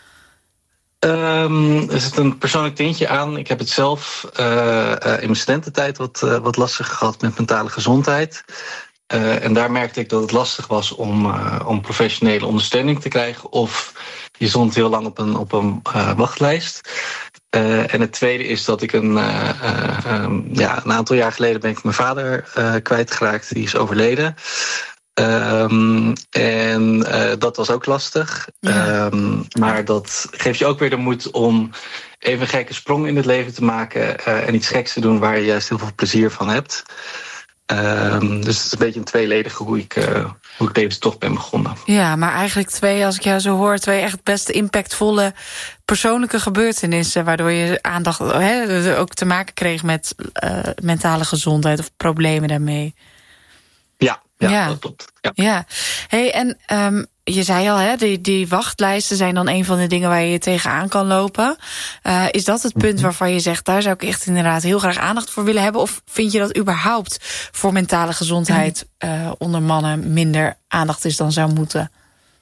Um, er zit een persoonlijk tintje aan. Ik heb het zelf uh, uh, in mijn studententijd wat, uh, wat lastig gehad met mentale gezondheid. Uh, en daar merkte ik dat het lastig was om, uh, om professionele ondersteuning te krijgen. Of je stond heel lang op een, op een uh, wachtlijst. Uh, en het tweede is dat ik een, uh, uh, um, ja, een aantal jaar geleden ben ik mijn vader uh, kwijtgeraakt. Die is overleden. Um, en uh, dat was ook lastig. Ja. Um, maar dat geeft je ook weer de moed om even een gekke sprong in het leven te maken. Uh, en iets geks te doen waar je juist heel veel plezier van hebt. Um, dus het is een beetje een tweeledige hoe ik, uh, hoe ik deze tocht ben begonnen. Ja, maar eigenlijk twee, als ik jou zo hoor, twee echt best impactvolle persoonlijke gebeurtenissen, waardoor je aandacht he, ook te maken kreeg met uh, mentale gezondheid of problemen daarmee. Ja, ja, ja. dat klopt. Ja. ja. Hey, en um, je zei al, hè, die, die wachtlijsten zijn dan een van de dingen waar je je tegenaan kan lopen. Uh, is dat het punt waarvan je zegt, daar zou ik echt inderdaad heel graag aandacht voor willen hebben? Of vind je dat überhaupt voor mentale gezondheid uh, onder mannen minder aandacht is dan zou moeten?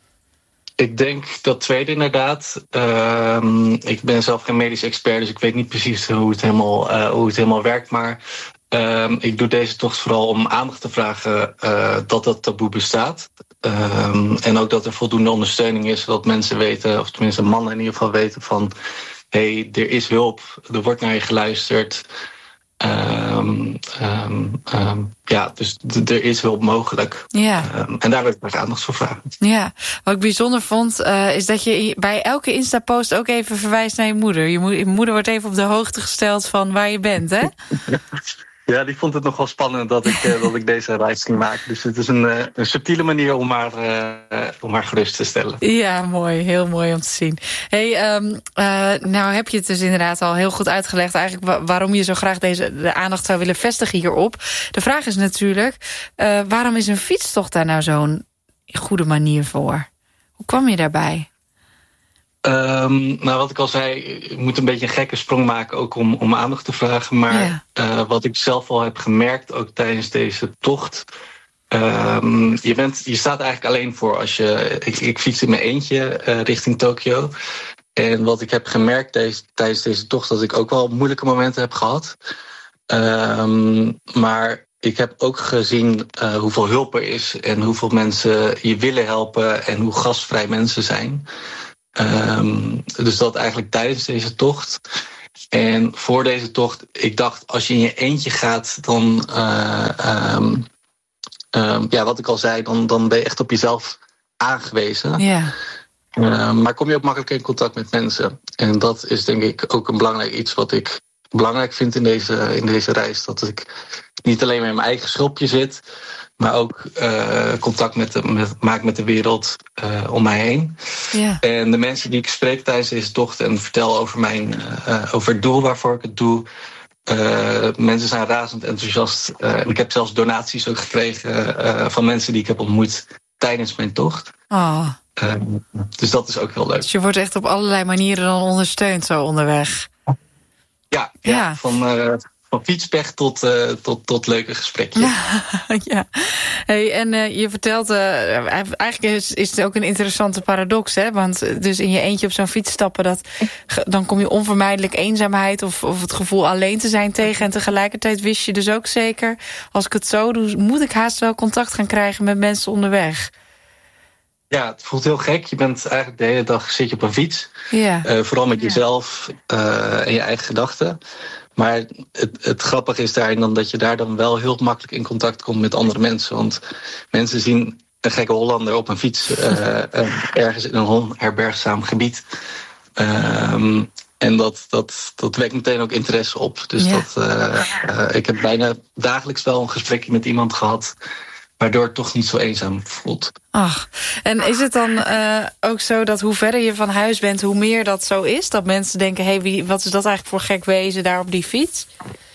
Ik denk dat tweede inderdaad. Uh, ik ben zelf geen medisch expert, dus ik weet niet precies hoe het helemaal, uh, hoe het helemaal werkt. Maar uh, ik doe deze tocht vooral om aandacht te vragen uh, dat dat taboe bestaat. Um, en ook dat er voldoende ondersteuning is, zodat mensen weten, of tenminste mannen in ieder geval weten van, hé, hey, er is hulp, er wordt naar je geluisterd. Um, um, um, ja, dus d- er is hulp mogelijk. Ja. Um, en daar wil ik graag aandacht voor vragen. Ja, wat ik bijzonder vond, uh, is dat je bij elke Insta-post ook even verwijst naar je moeder. Je, mo- je moeder wordt even op de hoogte gesteld van waar je bent, hè? Ja, die vond het nog wel spannend dat ik, uh, dat ik deze reis ging maken. Dus het is een, uh, een subtiele manier om haar, uh, om haar gerust te stellen. Ja, mooi. Heel mooi om te zien. Hey, um, uh, nou heb je het dus inderdaad al heel goed uitgelegd, eigenlijk wa- waarom je zo graag deze de aandacht zou willen vestigen hierop. De vraag is natuurlijk, uh, waarom is een fietstocht daar nou zo'n goede manier voor? Hoe kwam je daarbij? Um, nou, wat ik al zei, ik moet een beetje een gekke sprong maken ook om, om aandacht te vragen. Maar ja. uh, wat ik zelf al heb gemerkt, ook tijdens deze tocht, um, je, bent, je staat eigenlijk alleen voor als je... Ik, ik fiets in mijn eentje uh, richting Tokio. En wat ik heb gemerkt deze, tijdens deze tocht, dat ik ook wel moeilijke momenten heb gehad. Um, maar ik heb ook gezien uh, hoeveel hulp er is en hoeveel mensen je willen helpen en hoe gastvrij mensen zijn. Um, dus dat eigenlijk tijdens deze tocht. En voor deze tocht, ik dacht, als je in je eentje gaat, dan, uh, um, um, ja, wat ik al zei, dan, dan ben je echt op jezelf aangewezen. Ja. Uh, maar kom je ook makkelijk in contact met mensen. En dat is denk ik ook een belangrijk iets wat ik belangrijk vind in deze, in deze reis. Dat ik niet alleen maar in mijn eigen schulpje zit, maar ook uh, contact met de, met, maak met de wereld uh, om mij heen. Ja. En de mensen die ik spreek tijdens deze tocht en vertel over, mijn, uh, over het doel waarvoor ik het doe. Uh, mensen zijn razend enthousiast. Uh, en ik heb zelfs donaties ook gekregen uh, van mensen die ik heb ontmoet tijdens mijn tocht. Oh. Uh, dus dat is ook heel leuk. Dus je wordt echt op allerlei manieren dan ondersteund zo onderweg. Ja, ja. ja van... Uh, Van fietspech tot, uh, tot, tot leuke gesprekjes. Ja, ja. Hey, en uh, je vertelt, uh, eigenlijk is, is het ook een interessante paradox, hè? Want dus in je eentje op zo'n fiets stappen, dat, dan kom je onvermijdelijk eenzaamheid of, of het gevoel alleen te zijn tegen. En tegelijkertijd wist je dus ook zeker, als ik het zo doe, moet ik haast wel contact gaan krijgen met mensen onderweg. Ja, het voelt heel gek. Je bent eigenlijk de hele dag zit je op een fiets. Ja. Uh, vooral met ja. jezelf uh, en je eigen gedachten. Maar het, het grappige is daarin dan dat je daar dan wel heel makkelijk in contact komt met andere mensen. Want mensen zien een gekke Hollander op een fiets uh, ergens in een onherbergzaam gebied. Um, en dat, dat, dat wekt meteen ook interesse op. Dus ja. dat, uh, uh, ik heb bijna dagelijks wel een gesprekje met iemand gehad, waardoor het toch niet zo eenzaam voelt. Ach, en is het dan uh, ook zo dat hoe verder je van huis bent, hoe meer dat zo is? Dat mensen denken, hé, hey, wat is dat eigenlijk voor gek wezen daar op die fiets?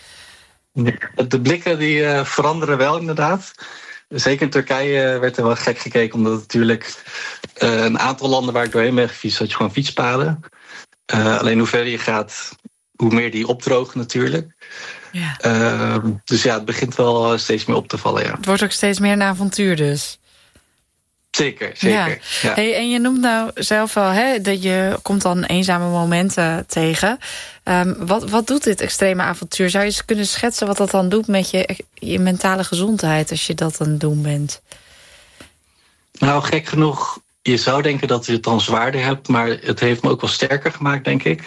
De blikken die uh, veranderen wel inderdaad. Zeker in Turkije werd er wel gek gekeken, omdat het natuurlijk uh, een aantal landen waar ik doorheen ben gefietst, had je gewoon fietspaden. Uh, alleen hoe verder je gaat, hoe meer die opdrogen natuurlijk. Ja. Uh, dus ja, het begint wel steeds meer op te vallen, ja. Het wordt ook steeds meer een avontuur dus. Zeker, zeker. Ja. Ja. Hey, en je noemt nou zelf wel, hè, dat je komt dan eenzame momenten tegen. Um, wat, wat doet dit extreme avontuur? Zou je eens kunnen schetsen wat dat dan doet met je, je mentale gezondheid als je dat aan het doen bent? Nou, gek genoeg, je zou denken dat je het dan zwaarder hebt, maar het heeft me ook wel sterker gemaakt, denk ik.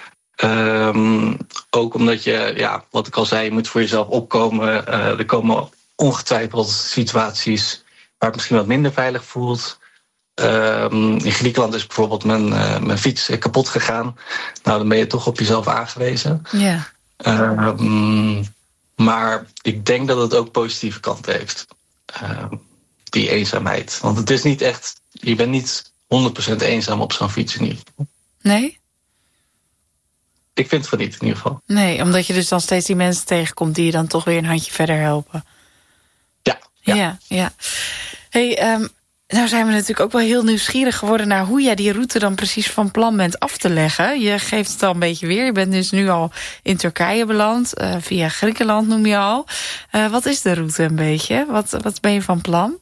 Um, ook omdat je, ja, wat ik al zei, je moet voor jezelf opkomen. Uh, er komen ongetwijfeld situaties waar het misschien wat minder veilig voelt. Um, in Griekenland is bijvoorbeeld mijn, uh, mijn fiets kapot gegaan. Nou, dan ben je toch op jezelf aangewezen. Ja. Um, maar ik denk dat het ook positieve kanten heeft. Uh, die eenzaamheid. Want het is niet echt, je bent niet honderd procent eenzaam op zo'n fiets in ieder geval. Nee? Ik vind het van niet in ieder geval. Nee, omdat je dus dan steeds die mensen tegenkomt die je dan toch weer een handje verder helpen. Ja. Ja, ja. ja. Hey, um, nou zijn we natuurlijk ook wel heel nieuwsgierig geworden naar hoe jij die route dan precies van plan bent af te leggen. Je geeft het al een beetje weer. Je bent dus nu al in Turkije beland. Uh, via Griekenland noem je al. Uh, wat is de route een beetje? Wat, wat ben je van plan?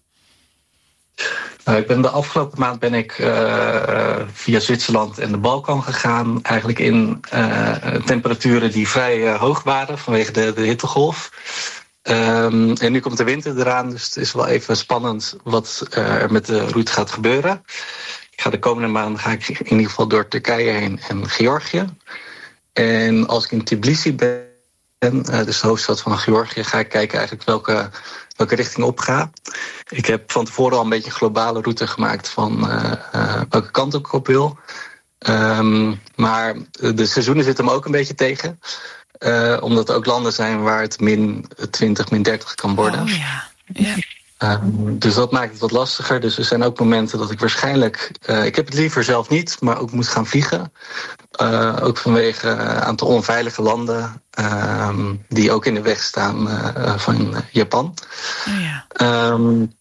Nou, ik ben de afgelopen maand ben ik uh, via Zwitserland en de Balkan gegaan. Eigenlijk in uh, temperaturen die vrij uh, hoog waren vanwege de, de hittegolf. Um, en nu komt de winter eraan, dus het is wel even spannend wat uh, er met de route gaat gebeuren. Ik ga de komende maanden ga ik in ieder geval door Turkije heen en Georgië. En als ik in Tbilisi ben, uh, dus de hoofdstad van Georgië, ga ik kijken eigenlijk welke, welke richting op ga. Ik heb van tevoren al een beetje een globale route gemaakt van uh, uh, welke kant ik op wil. Um, maar de seizoenen zitten me ook een beetje tegen. Uh, omdat er ook landen zijn waar het min twintig, min dertig kan worden. Oh ja, ja. Um, dus dat maakt het wat lastiger. Dus er zijn ook momenten dat ik waarschijnlijk... Uh, ik heb het liever zelf niet, maar ook moet gaan vliegen. Uh, ook vanwege een aantal onveilige landen uh, die ook in de weg staan uh, van Japan. Oh ja. Um,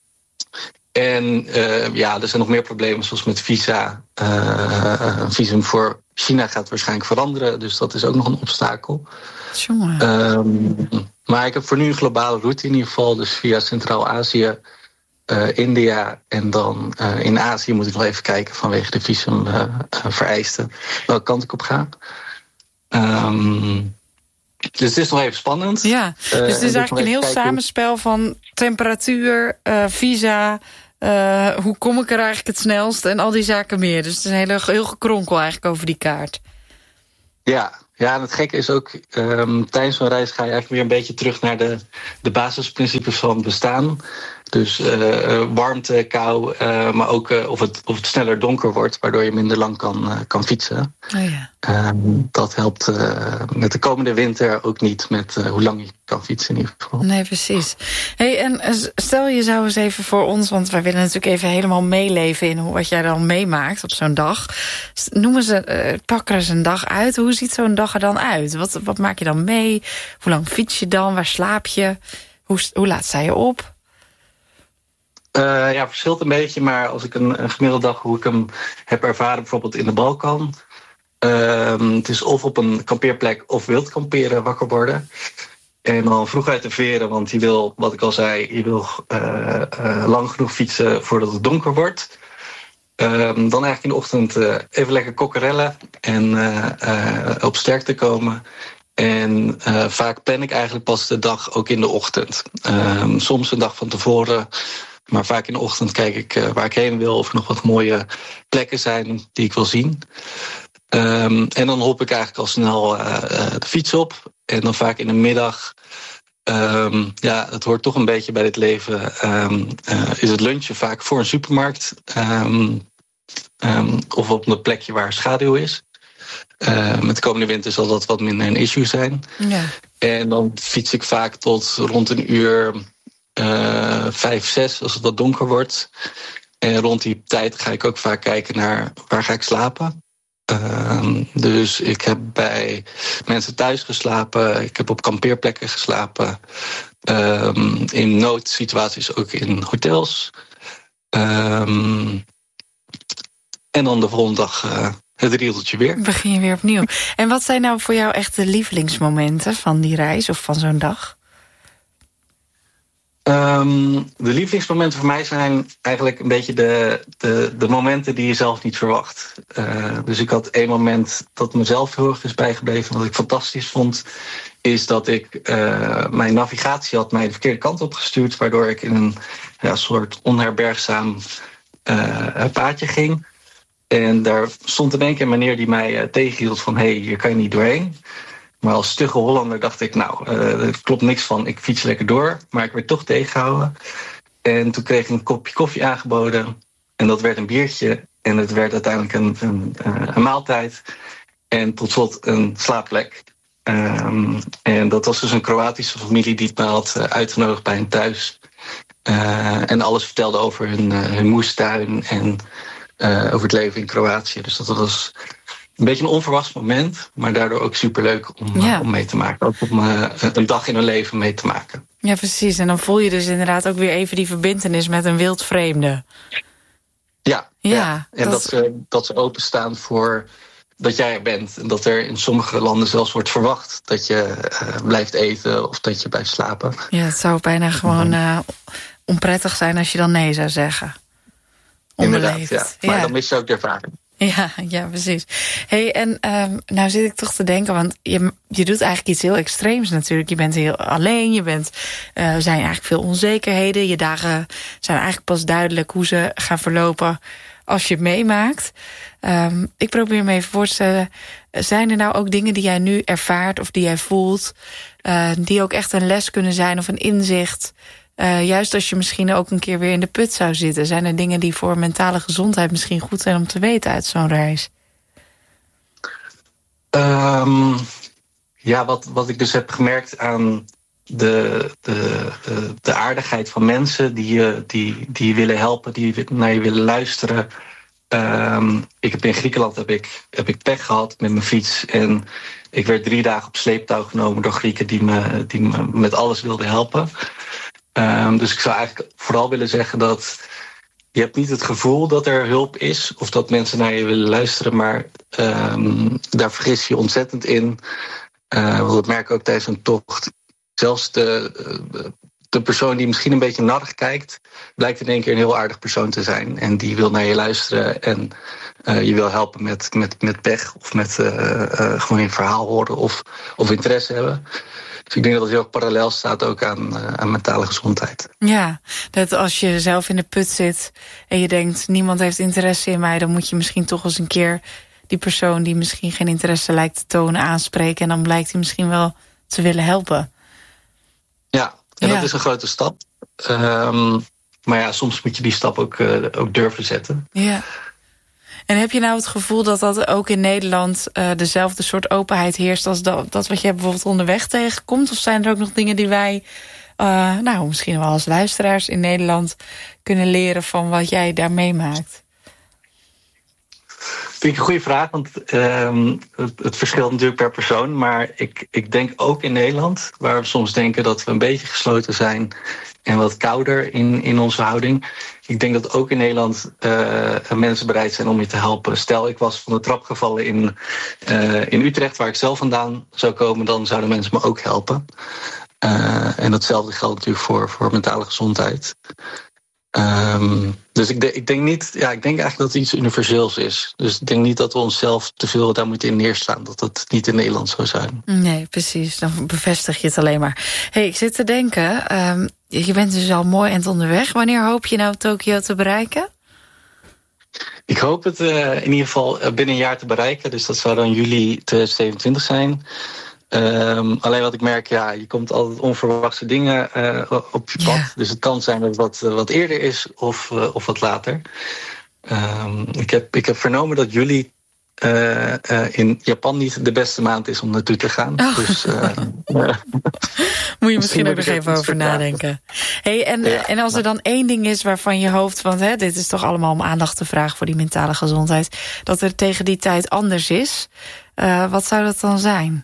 en uh, ja, er zijn nog meer problemen, zoals met visa. Uh, een visum voor China gaat waarschijnlijk veranderen, dus dat is ook nog een obstakel. Um, maar ik heb voor nu een globale route in ieder geval, dus via Centraal-Azië, uh, India en dan uh, in Azië moet ik nog even kijken vanwege de visumvereisten uh, uh, welke kant ik op ga. Um, dus het is nog even spannend. Ja, dus het is uh, eigenlijk een heel kijken. samenspel van temperatuur, uh, visa, uh, hoe kom ik er eigenlijk het snelst en al die zaken meer. Dus het is een hele, heel gekronkel eigenlijk over die kaart. Ja, ja, en het gekke is ook, um, tijdens zo'n reis ga je eigenlijk weer een beetje terug naar de, de basisprincipes van bestaan. Dus uh, warmte, kou, uh, maar ook uh, of, het, of het sneller donker wordt, waardoor je minder lang kan, uh, kan fietsen. Oh ja. Um, dat helpt uh, met de komende winter ook niet met uh, hoe lang je kan fietsen in ieder geval. Nee, precies. Hey, en stel je zou eens even voor ons, want wij willen natuurlijk even helemaal meeleven in wat jij dan meemaakt op zo'n dag. Noemen ze, uh, pak er eens een dag uit. Hoe ziet zo'n dag er dan uit? Wat, wat maak je dan mee? Hoe lang fiets je dan? Waar slaap je? Hoe, hoe laat sta je op? Uh, ja, verschilt een beetje, maar als ik een, een gemiddelde dag hoe ik hem heb ervaren, bijvoorbeeld in de Balkan. Uh, het is of op een kampeerplek of wild kamperen wakker worden. En dan vroeg uit de veren, want je wil, wat ik al zei, je wil uh, uh, lang genoeg fietsen voordat het donker wordt. Uh, dan eigenlijk in de ochtend uh, even lekker kokkerellen en uh, uh, op sterkte komen. En uh, vaak plan ik eigenlijk pas de dag ook in de ochtend. Uh, soms een dag van tevoren. Maar vaak in de ochtend kijk ik uh, waar ik heen wil, of er nog wat mooie plekken zijn die ik wil zien. Um, en dan hop ik eigenlijk al snel uh, uh, de fiets op. En dan vaak in de middag Um, ja, het hoort toch een beetje bij dit leven. Um, uh, is het lunchen vaak voor een supermarkt. Um, um, of op een plekje waar schaduw is. Uh, met de komende winter zal dat wat minder een issue zijn. Ja. En dan fiets ik vaak tot rond een uur uh, vijf, zes als het wat donker wordt. En rond die tijd ga ik ook vaak kijken naar waar ga ik slapen. Uh, dus ik heb bij mensen thuis geslapen. Ik heb op kampeerplekken geslapen. Um, in noodsituaties ook in hotels. Um, en dan de volgende dag uh, het riedeltje weer. Begin je weer opnieuw. En wat zijn nou voor jou echt de lievelingsmomenten van die reis of van zo'n dag? Um, de lievelingsmomenten voor mij zijn eigenlijk een beetje de, de, de momenten die je zelf niet verwacht. Uh, dus ik had één moment dat mezelf heel erg is bijgebleven, wat ik fantastisch vond, is dat ik uh, mijn navigatie had mij de verkeerde kant op gestuurd, waardoor ik in een ja, soort onherbergzaam uh, paadje ging. En daar stond in één keer een meneer die mij uh, tegenhield van, hé, hey, hier kan je niet doorheen. Maar als stugge Hollander dacht ik, nou, uh, er klopt niks van, ik fiets lekker door. Maar ik werd toch tegengehouden. En toen kreeg ik een kopje koffie aangeboden. En dat werd een biertje. En het werd uiteindelijk een, een, een maaltijd. En tot slot een slaapplek. Um, en dat was dus een Kroatische familie die me had uh, uitgenodigd bij hen thuis. Uh, en alles vertelde over hun, uh, hun moestuin en uh, over het leven in Kroatië. Dus dat was een beetje een onverwachts moment, maar daardoor ook superleuk om, ja. uh, om mee te maken. Ook om uh, een dag in hun leven mee te maken. Ja, precies. En dan voel je dus inderdaad ook weer even die verbintenis met een wildvreemde. Ja, ja, ja. En dat, dat, ze, dat ze openstaan voor dat jij er bent. En dat er in sommige landen zelfs wordt verwacht dat je uh, blijft eten of dat je blijft slapen. Ja, het zou bijna gewoon uh, onprettig zijn als je dan nee zou zeggen. Inderdaad, ja. Maar ja. Dan mis je ook de ervaring. Ja, ja, precies. Hey, en um, nou zit ik toch te denken, want je, je doet eigenlijk iets heel extreems natuurlijk. Je bent heel alleen, je bent, uh, er zijn eigenlijk veel onzekerheden. Je dagen zijn eigenlijk pas duidelijk hoe ze gaan verlopen als je het meemaakt. Um, ik probeer me even voor te stellen, zijn er nou ook dingen die jij nu ervaart of die jij voelt, uh, die ook echt een les kunnen zijn of een inzicht? Uh, juist als je misschien ook een keer weer in de put zou zitten. Zijn er dingen die voor mentale gezondheid misschien goed zijn om te weten uit zo'n reis? Um, ja, wat, wat ik dus heb gemerkt aan de, de, de, de aardigheid van mensen die je, die, die je willen helpen, die naar je willen luisteren. Um, ik heb in Griekenland heb ik, heb ik pech gehad met mijn fiets. En ik werd drie dagen op sleeptouw genomen door Grieken die me, die me met alles wilden helpen. Um, dus ik zou eigenlijk vooral willen zeggen dat je hebt niet het gevoel dat er hulp is of dat mensen naar je willen luisteren, maar um, daar vergis je ontzettend in. Uh, want dat merk ik ook tijdens een tocht. Zelfs de, de persoon die misschien een beetje narrig kijkt, blijkt in één keer een heel aardig persoon te zijn. En die wil naar je luisteren en uh, je wil helpen met, met, met pech of met uh, uh, gewoon een verhaal horen of, of interesse hebben. Dus ik denk dat het heel parallel staat ook aan, uh, aan mentale gezondheid. Ja, dat als je zelf in de put zit en je denkt, niemand heeft interesse in mij, dan moet je misschien toch eens een keer die persoon die misschien geen interesse lijkt te tonen aanspreken. En dan blijkt hij misschien wel te willen helpen. Ja, en ja. dat is een grote stap. Um, maar ja, soms moet je die stap ook, uh, ook durven zetten. Ja. En heb je nou het gevoel dat dat ook in Nederland uh, dezelfde soort openheid heerst als dat, dat wat je bijvoorbeeld onderweg tegenkomt? Of zijn er ook nog dingen die wij, uh, nou misschien wel als luisteraars in Nederland, kunnen leren van wat jij daar meemaakt? Vind ik een goede vraag, want um, het, het verschilt natuurlijk per persoon. Maar ik, ik denk ook in Nederland, waar we soms denken dat we een beetje gesloten zijn en wat kouder in, in onze houding. Ik denk dat ook in Nederland uh, mensen bereid zijn om je te helpen. Stel, ik was van de trap gevallen in, uh, in Utrecht, waar ik zelf vandaan zou komen, dan zouden mensen me ook helpen. Uh, en datzelfde geldt natuurlijk voor, voor mentale gezondheid. Um, dus ik, de, ik denk niet, ja, ik denk eigenlijk dat het iets universeels is. Dus ik denk niet dat we onszelf te veel daar moeten in neerstaan. Dat dat niet in Nederland zou zijn. Nee, precies. Dan bevestig je het alleen maar. Hey, ik zit te denken, um, je bent dus al mooi en onderweg. Wanneer hoop je nou Tokio te bereiken? Ik hoop het uh, in ieder geval binnen een jaar te bereiken. Dus dat zou dan juli tweeduizend zevenentwintig zijn. Um, alleen wat ik merk, ja, je komt altijd onverwachte dingen uh, op je pad. Ja. Dus het kan zijn dat het wat, uh, wat eerder is of, uh, of wat later. Um, ik, heb, ik heb vernomen dat juli uh, uh, in Japan niet de beste maand is om naartoe te gaan. Oh. Dus, uh, uh, moet je misschien ook nog even over nadenken. Hey, en, ja. en als er dan één ding is waarvan je hoopt, want hè, dit is toch allemaal om aandacht te vragen voor die mentale gezondheid, dat er tegen die tijd anders is, uh, wat zou dat dan zijn?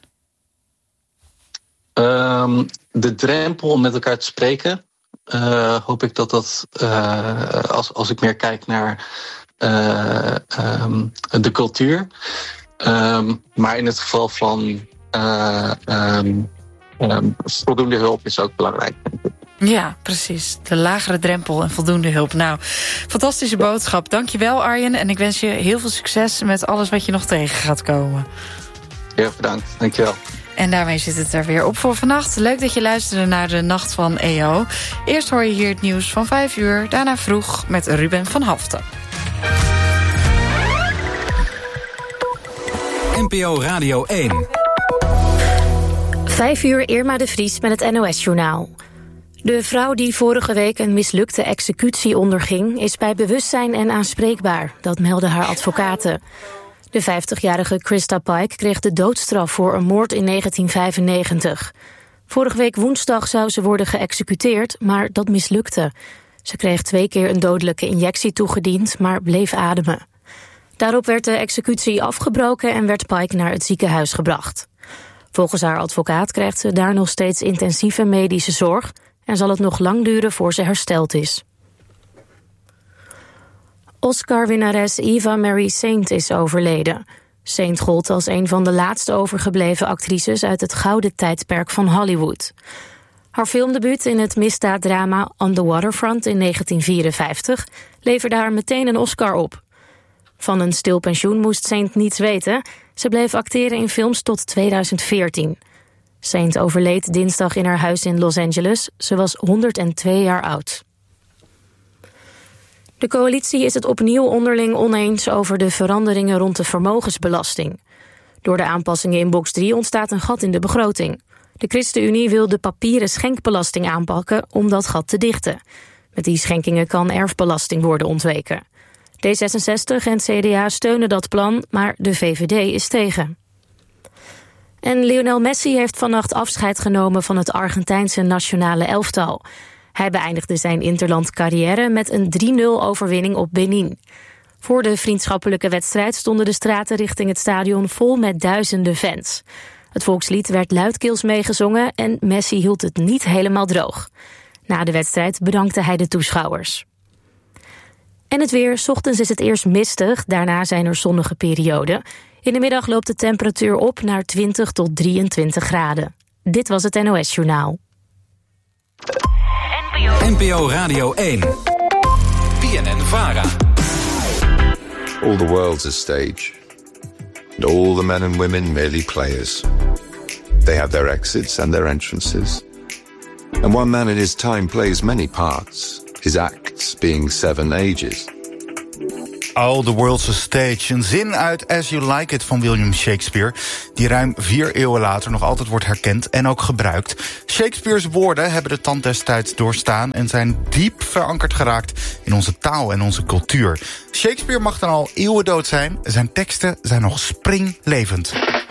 Um, de drempel om met elkaar te spreken, uh, hoop ik dat dat, uh, als, als ik meer kijk naar uh, um, de cultuur. Um, maar in het geval van uh, um, um, voldoende hulp is ook belangrijk. Ja, precies. De lagere drempel en voldoende hulp. Nou, fantastische boodschap. Dankjewel, Arjen. En ik wens je heel veel succes met alles wat je nog tegen gaat komen. Heel bedankt. Dankjewel. En daarmee zit het er weer op voor vannacht. Leuk dat je luisterde naar de Nacht van E O. Eerst hoor je hier het nieuws van vijf uur. Daarna vroeg met Ruben van Haften. N P O Radio één. Vijf uur, Irma de Vries met het N O S-journaal. De vrouw die vorige week een mislukte executie onderging, is bij bewustzijn en aanspreekbaar. Dat melden haar advocaten. De vijftigjarige Krista Pike kreeg de doodstraf voor een moord in negentien vijfennegentig. Vorige week woensdag zou ze worden geëxecuteerd, maar dat mislukte. Ze kreeg twee keer een dodelijke injectie toegediend, maar bleef ademen. Daarop werd de executie afgebroken en werd Pike naar het ziekenhuis gebracht. Volgens haar advocaat krijgt ze daar nog steeds intensieve medische zorg en zal het nog lang duren voor ze hersteld is. Oscar-winnares Eva Marie Saint is overleden. Saint gold als een van de laatste overgebleven actrices uit het gouden tijdperk van Hollywood. Haar filmdebuut in het misdaaddrama On the Waterfront in negentien vierenvijftig leverde haar meteen een Oscar op. Van een stil pensioen moest Saint niets weten. Ze bleef acteren in films tot tweeduizend veertien. Saint overleed dinsdag in haar huis in Los Angeles. Ze was honderdtwee jaar oud. De coalitie is het opnieuw onderling oneens over de veranderingen rond de vermogensbelasting. Door de aanpassingen in box drie ontstaat een gat in de begroting. De ChristenUnie wil de papieren schenkbelasting aanpakken om dat gat te dichten. Met die schenkingen kan erfbelasting worden ontweken. D zesenzestig en C D A steunen dat plan, maar de V V D is tegen. En Lionel Messi heeft vannacht afscheid genomen van het Argentijnse nationale elftal. Hij beëindigde zijn interlandcarrière met een drie nul overwinning op Benin. Voor de vriendschappelijke wedstrijd stonden de straten richting het stadion vol met duizenden fans. Het volkslied werd luidkeels meegezongen en Messi hield het niet helemaal droog. Na de wedstrijd bedankte hij de toeschouwers. En het weer. 's Ochtends is het eerst mistig, daarna zijn er zonnige perioden. In de middag loopt de temperatuur op naar twintig tot drieëntwintig graden. Dit was het N O S-journaal. N P O Radio één. B N N-Vara. All the world's a stage. And all the men and women merely players. They have their exits and their entrances. And one man in his time plays many parts, his acts being seven ages. All the world's a stage. Een zin uit As You Like It van William Shakespeare, die ruim vier eeuwen later nog altijd wordt herkend en ook gebruikt. Shakespeare's woorden hebben de tand des tijds doorstaan en zijn diep verankerd geraakt in onze taal en onze cultuur. Shakespeare mag dan al eeuwen dood zijn, zijn teksten zijn nog springlevend.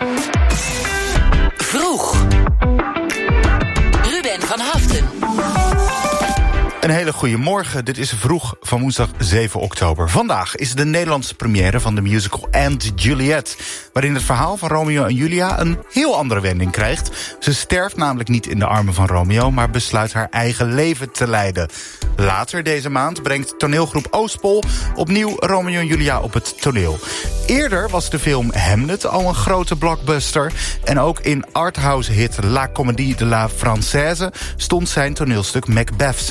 Vroeg. Ruben van Haften. Een hele goede morgen. Dit is Vroeg van woensdag zeven oktober. Vandaag is de Nederlandse première van de musical And Juliet, waarin het verhaal van Romeo en Julia een heel andere wending krijgt. Ze sterft namelijk niet in de armen van Romeo, maar besluit haar eigen leven te leiden. Later deze maand brengt toneelgroep Oostpol opnieuw Romeo en Julia op het toneel. Eerder was de film Hamlet al een grote blockbuster. En ook in arthouse hit La Comédie de la Française stond zijn toneelstuk Macbeth centraal.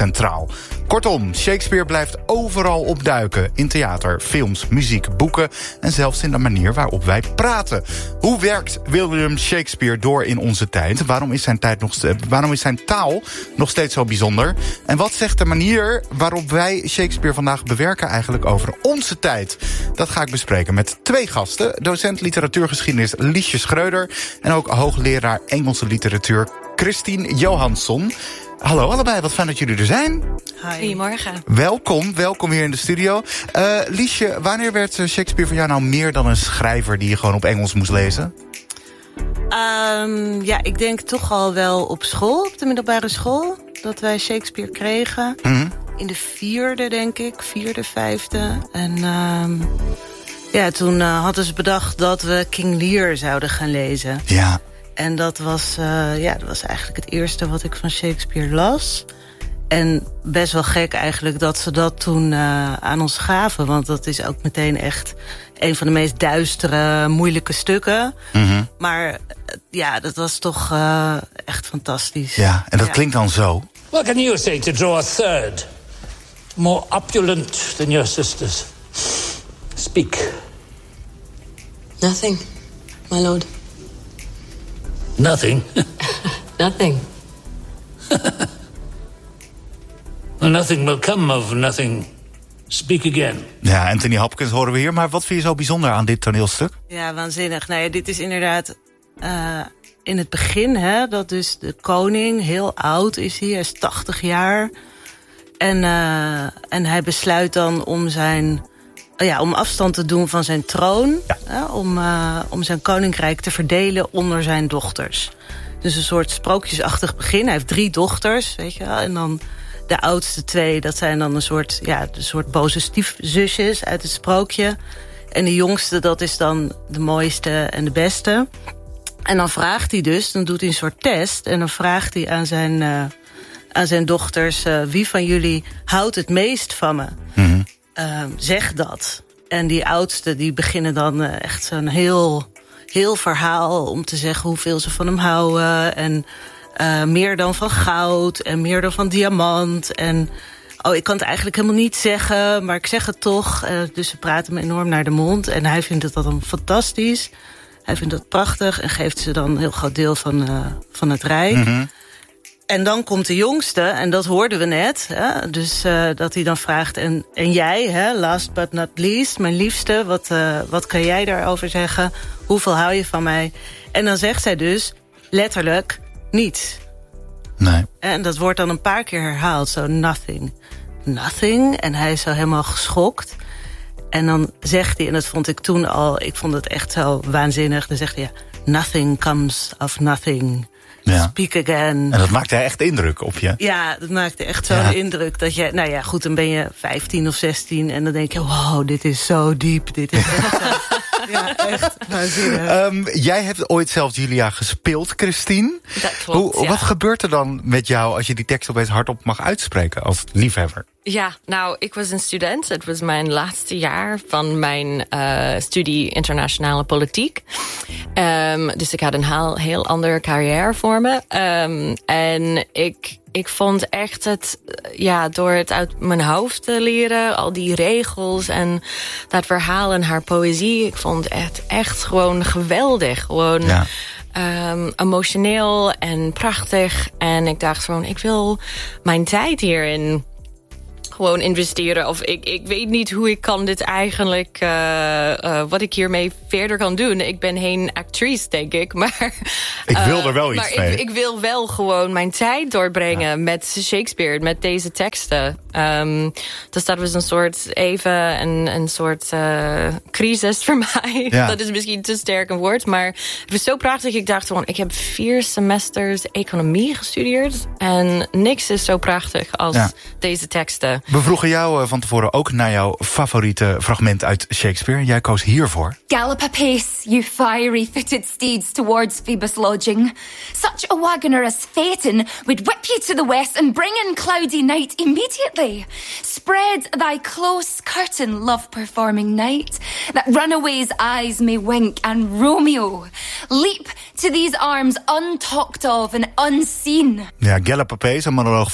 taal. Kortom, Shakespeare blijft overal opduiken. In theater, films, muziek, boeken en zelfs in de manier waarop wij praten. Hoe werkt William Shakespeare door in onze tijd? Waarom is zijn, tijd nog, waarom is zijn taal nog steeds zo bijzonder? En wat zegt de manier waarop wij Shakespeare vandaag bewerken eigenlijk over onze tijd? Dat ga ik bespreken met twee gasten. Docent literatuurgeschiedenis Liesje Schreuder en ook hoogleraar Engelse literatuur Christine Johansson. Hallo allebei, wat fijn dat jullie er zijn. Goedemorgen. Welkom, welkom hier in de studio. Uh, Liesje, wanneer werd Shakespeare voor jou nou meer dan een schrijver die je gewoon op Engels moest lezen? Um, ja, ik denk toch al wel op school, op de middelbare school, dat wij Shakespeare kregen. Mm-hmm. In de vierde, denk ik, vierde, vijfde. En um, ja, toen uh, hadden ze bedacht dat we King Lear zouden gaan lezen. Ja. En dat was, uh, ja, dat was eigenlijk het eerste wat ik van Shakespeare las. En best wel gek eigenlijk dat ze dat toen uh, aan ons gaven. Want dat is ook meteen echt een van de meest duistere, moeilijke stukken. Mm-hmm. Maar uh, ja, dat was toch uh, echt fantastisch. Ja, en dat ja. klinkt dan zo. What can you say to draw a third? More opulent than your sisters. Speak. Nothing, my lord. Nothing? Nothing. Well, nothing will come of nothing. Speak again. Ja, Anthony Hopkins horen we hier. Maar wat vind je zo bijzonder aan dit toneelstuk? Ja, waanzinnig. Nou ja, dit is inderdaad uh, in het begin, hè, dat dus de koning heel oud is hier. Hij is tachtig jaar. En, uh, en hij besluit dan om zijn... Ja, om afstand te doen van zijn troon. Ja. Hè, om, uh, om zijn koninkrijk te verdelen onder zijn dochters. Dus een soort sprookjesachtig begin. Hij heeft drie dochters, weet je wel. En dan de oudste twee, dat zijn dan een soort, ja, een soort boze stiefzusjes uit het sprookje. En de jongste, dat is dan de mooiste en de beste. En dan vraagt hij dus, dan doet hij een soort test. En dan vraagt hij aan zijn, uh, aan zijn dochters... Uh, wie van jullie houdt het meest van me? Mm-hmm. Uh, zeg dat. En die oudste, die beginnen dan uh, echt zo'n heel, heel verhaal... om te zeggen hoeveel ze van hem houden. En uh, meer dan van goud en meer dan van diamant. En oh, ik kan het eigenlijk helemaal niet zeggen, maar ik zeg het toch. Uh, dus ze praten me enorm naar de mond. En hij vindt het dan fantastisch. Hij vindt dat prachtig en geeft ze dan een heel groot deel van, uh, van het rijk. Mm-hmm. En dan komt de jongste, en dat hoorden we net. Hè? Dus uh, dat hij dan vraagt, en, en jij, hè, last but not least, mijn liefste... Wat, uh, wat kan jij daarover zeggen? Hoeveel hou je van mij? En dan zegt zij dus letterlijk niets. Nee. En dat wordt dan een paar keer herhaald, zo nothing. Nothing, en hij is zo helemaal geschokt. En dan zegt hij, en dat vond ik toen al... ik vond het echt zo waanzinnig, dan zegt hij... ja, nothing comes of nothing... Ja. Speak again. En dat maakte echt indruk op je. Ja, dat maakte echt zo'n ja. indruk. Dat je, nou ja, goed, dan ben je vijftien of zestien... en dan denk je, wow, dit is zo diep. Dit is echt zo... Ja, echt waanzinnig. Um, jij hebt ooit zelf Julia gespeeld, Christine. Dat klopt, Hoe, ja. Wat gebeurt er dan met jou als je die tekst opeens hardop mag uitspreken als liefhebber? Ja, nou, ik was een student. Het was mijn laatste jaar van mijn uh, studie internationale politiek. Um, dus ik had een heel, heel andere carrière voor me. Um, en ik... Ik vond echt het, ja, door het uit mijn hoofd te leren, al die regels en dat verhaal en haar poëzie, ik vond het echt gewoon geweldig. Gewoon ja. um, emotioneel en prachtig. En ik dacht gewoon, ik wil mijn tijd hierin gewoon investeren. Of ik, ik weet niet hoe ik kan dit eigenlijk... Uh, uh, wat ik hiermee verder kan doen. Ik ben geen actrice, denk ik. Maar ik wil uh, er wel iets maar mee. Ik, ik wil wel gewoon mijn tijd doorbrengen ja. met Shakespeare. Met deze teksten. Um, dus dat was een soort even een, een soort uh, crisis voor mij. Ja. Dat is misschien te sterk een woord. Maar het was zo prachtig. Ik dacht gewoon, ik heb vier semesters economie gestudeerd. En niks is zo prachtig als ja. deze teksten. We vroegen jou van tevoren ook naar jouw favoriete fragment uit Shakespeare. Jij koos hiervoor. Gallop apace, you fiery-footed steeds, towards Phoebus' lodging. Such a wagoner as Phaeton would whip you to the west and bring in cloudy night immediately. Spread thy close curtain, love-performing night, that runaway's eyes may wink, and Romeo, leap to these arms untalked of and unseen. Ja, Gallop apace, een monoloog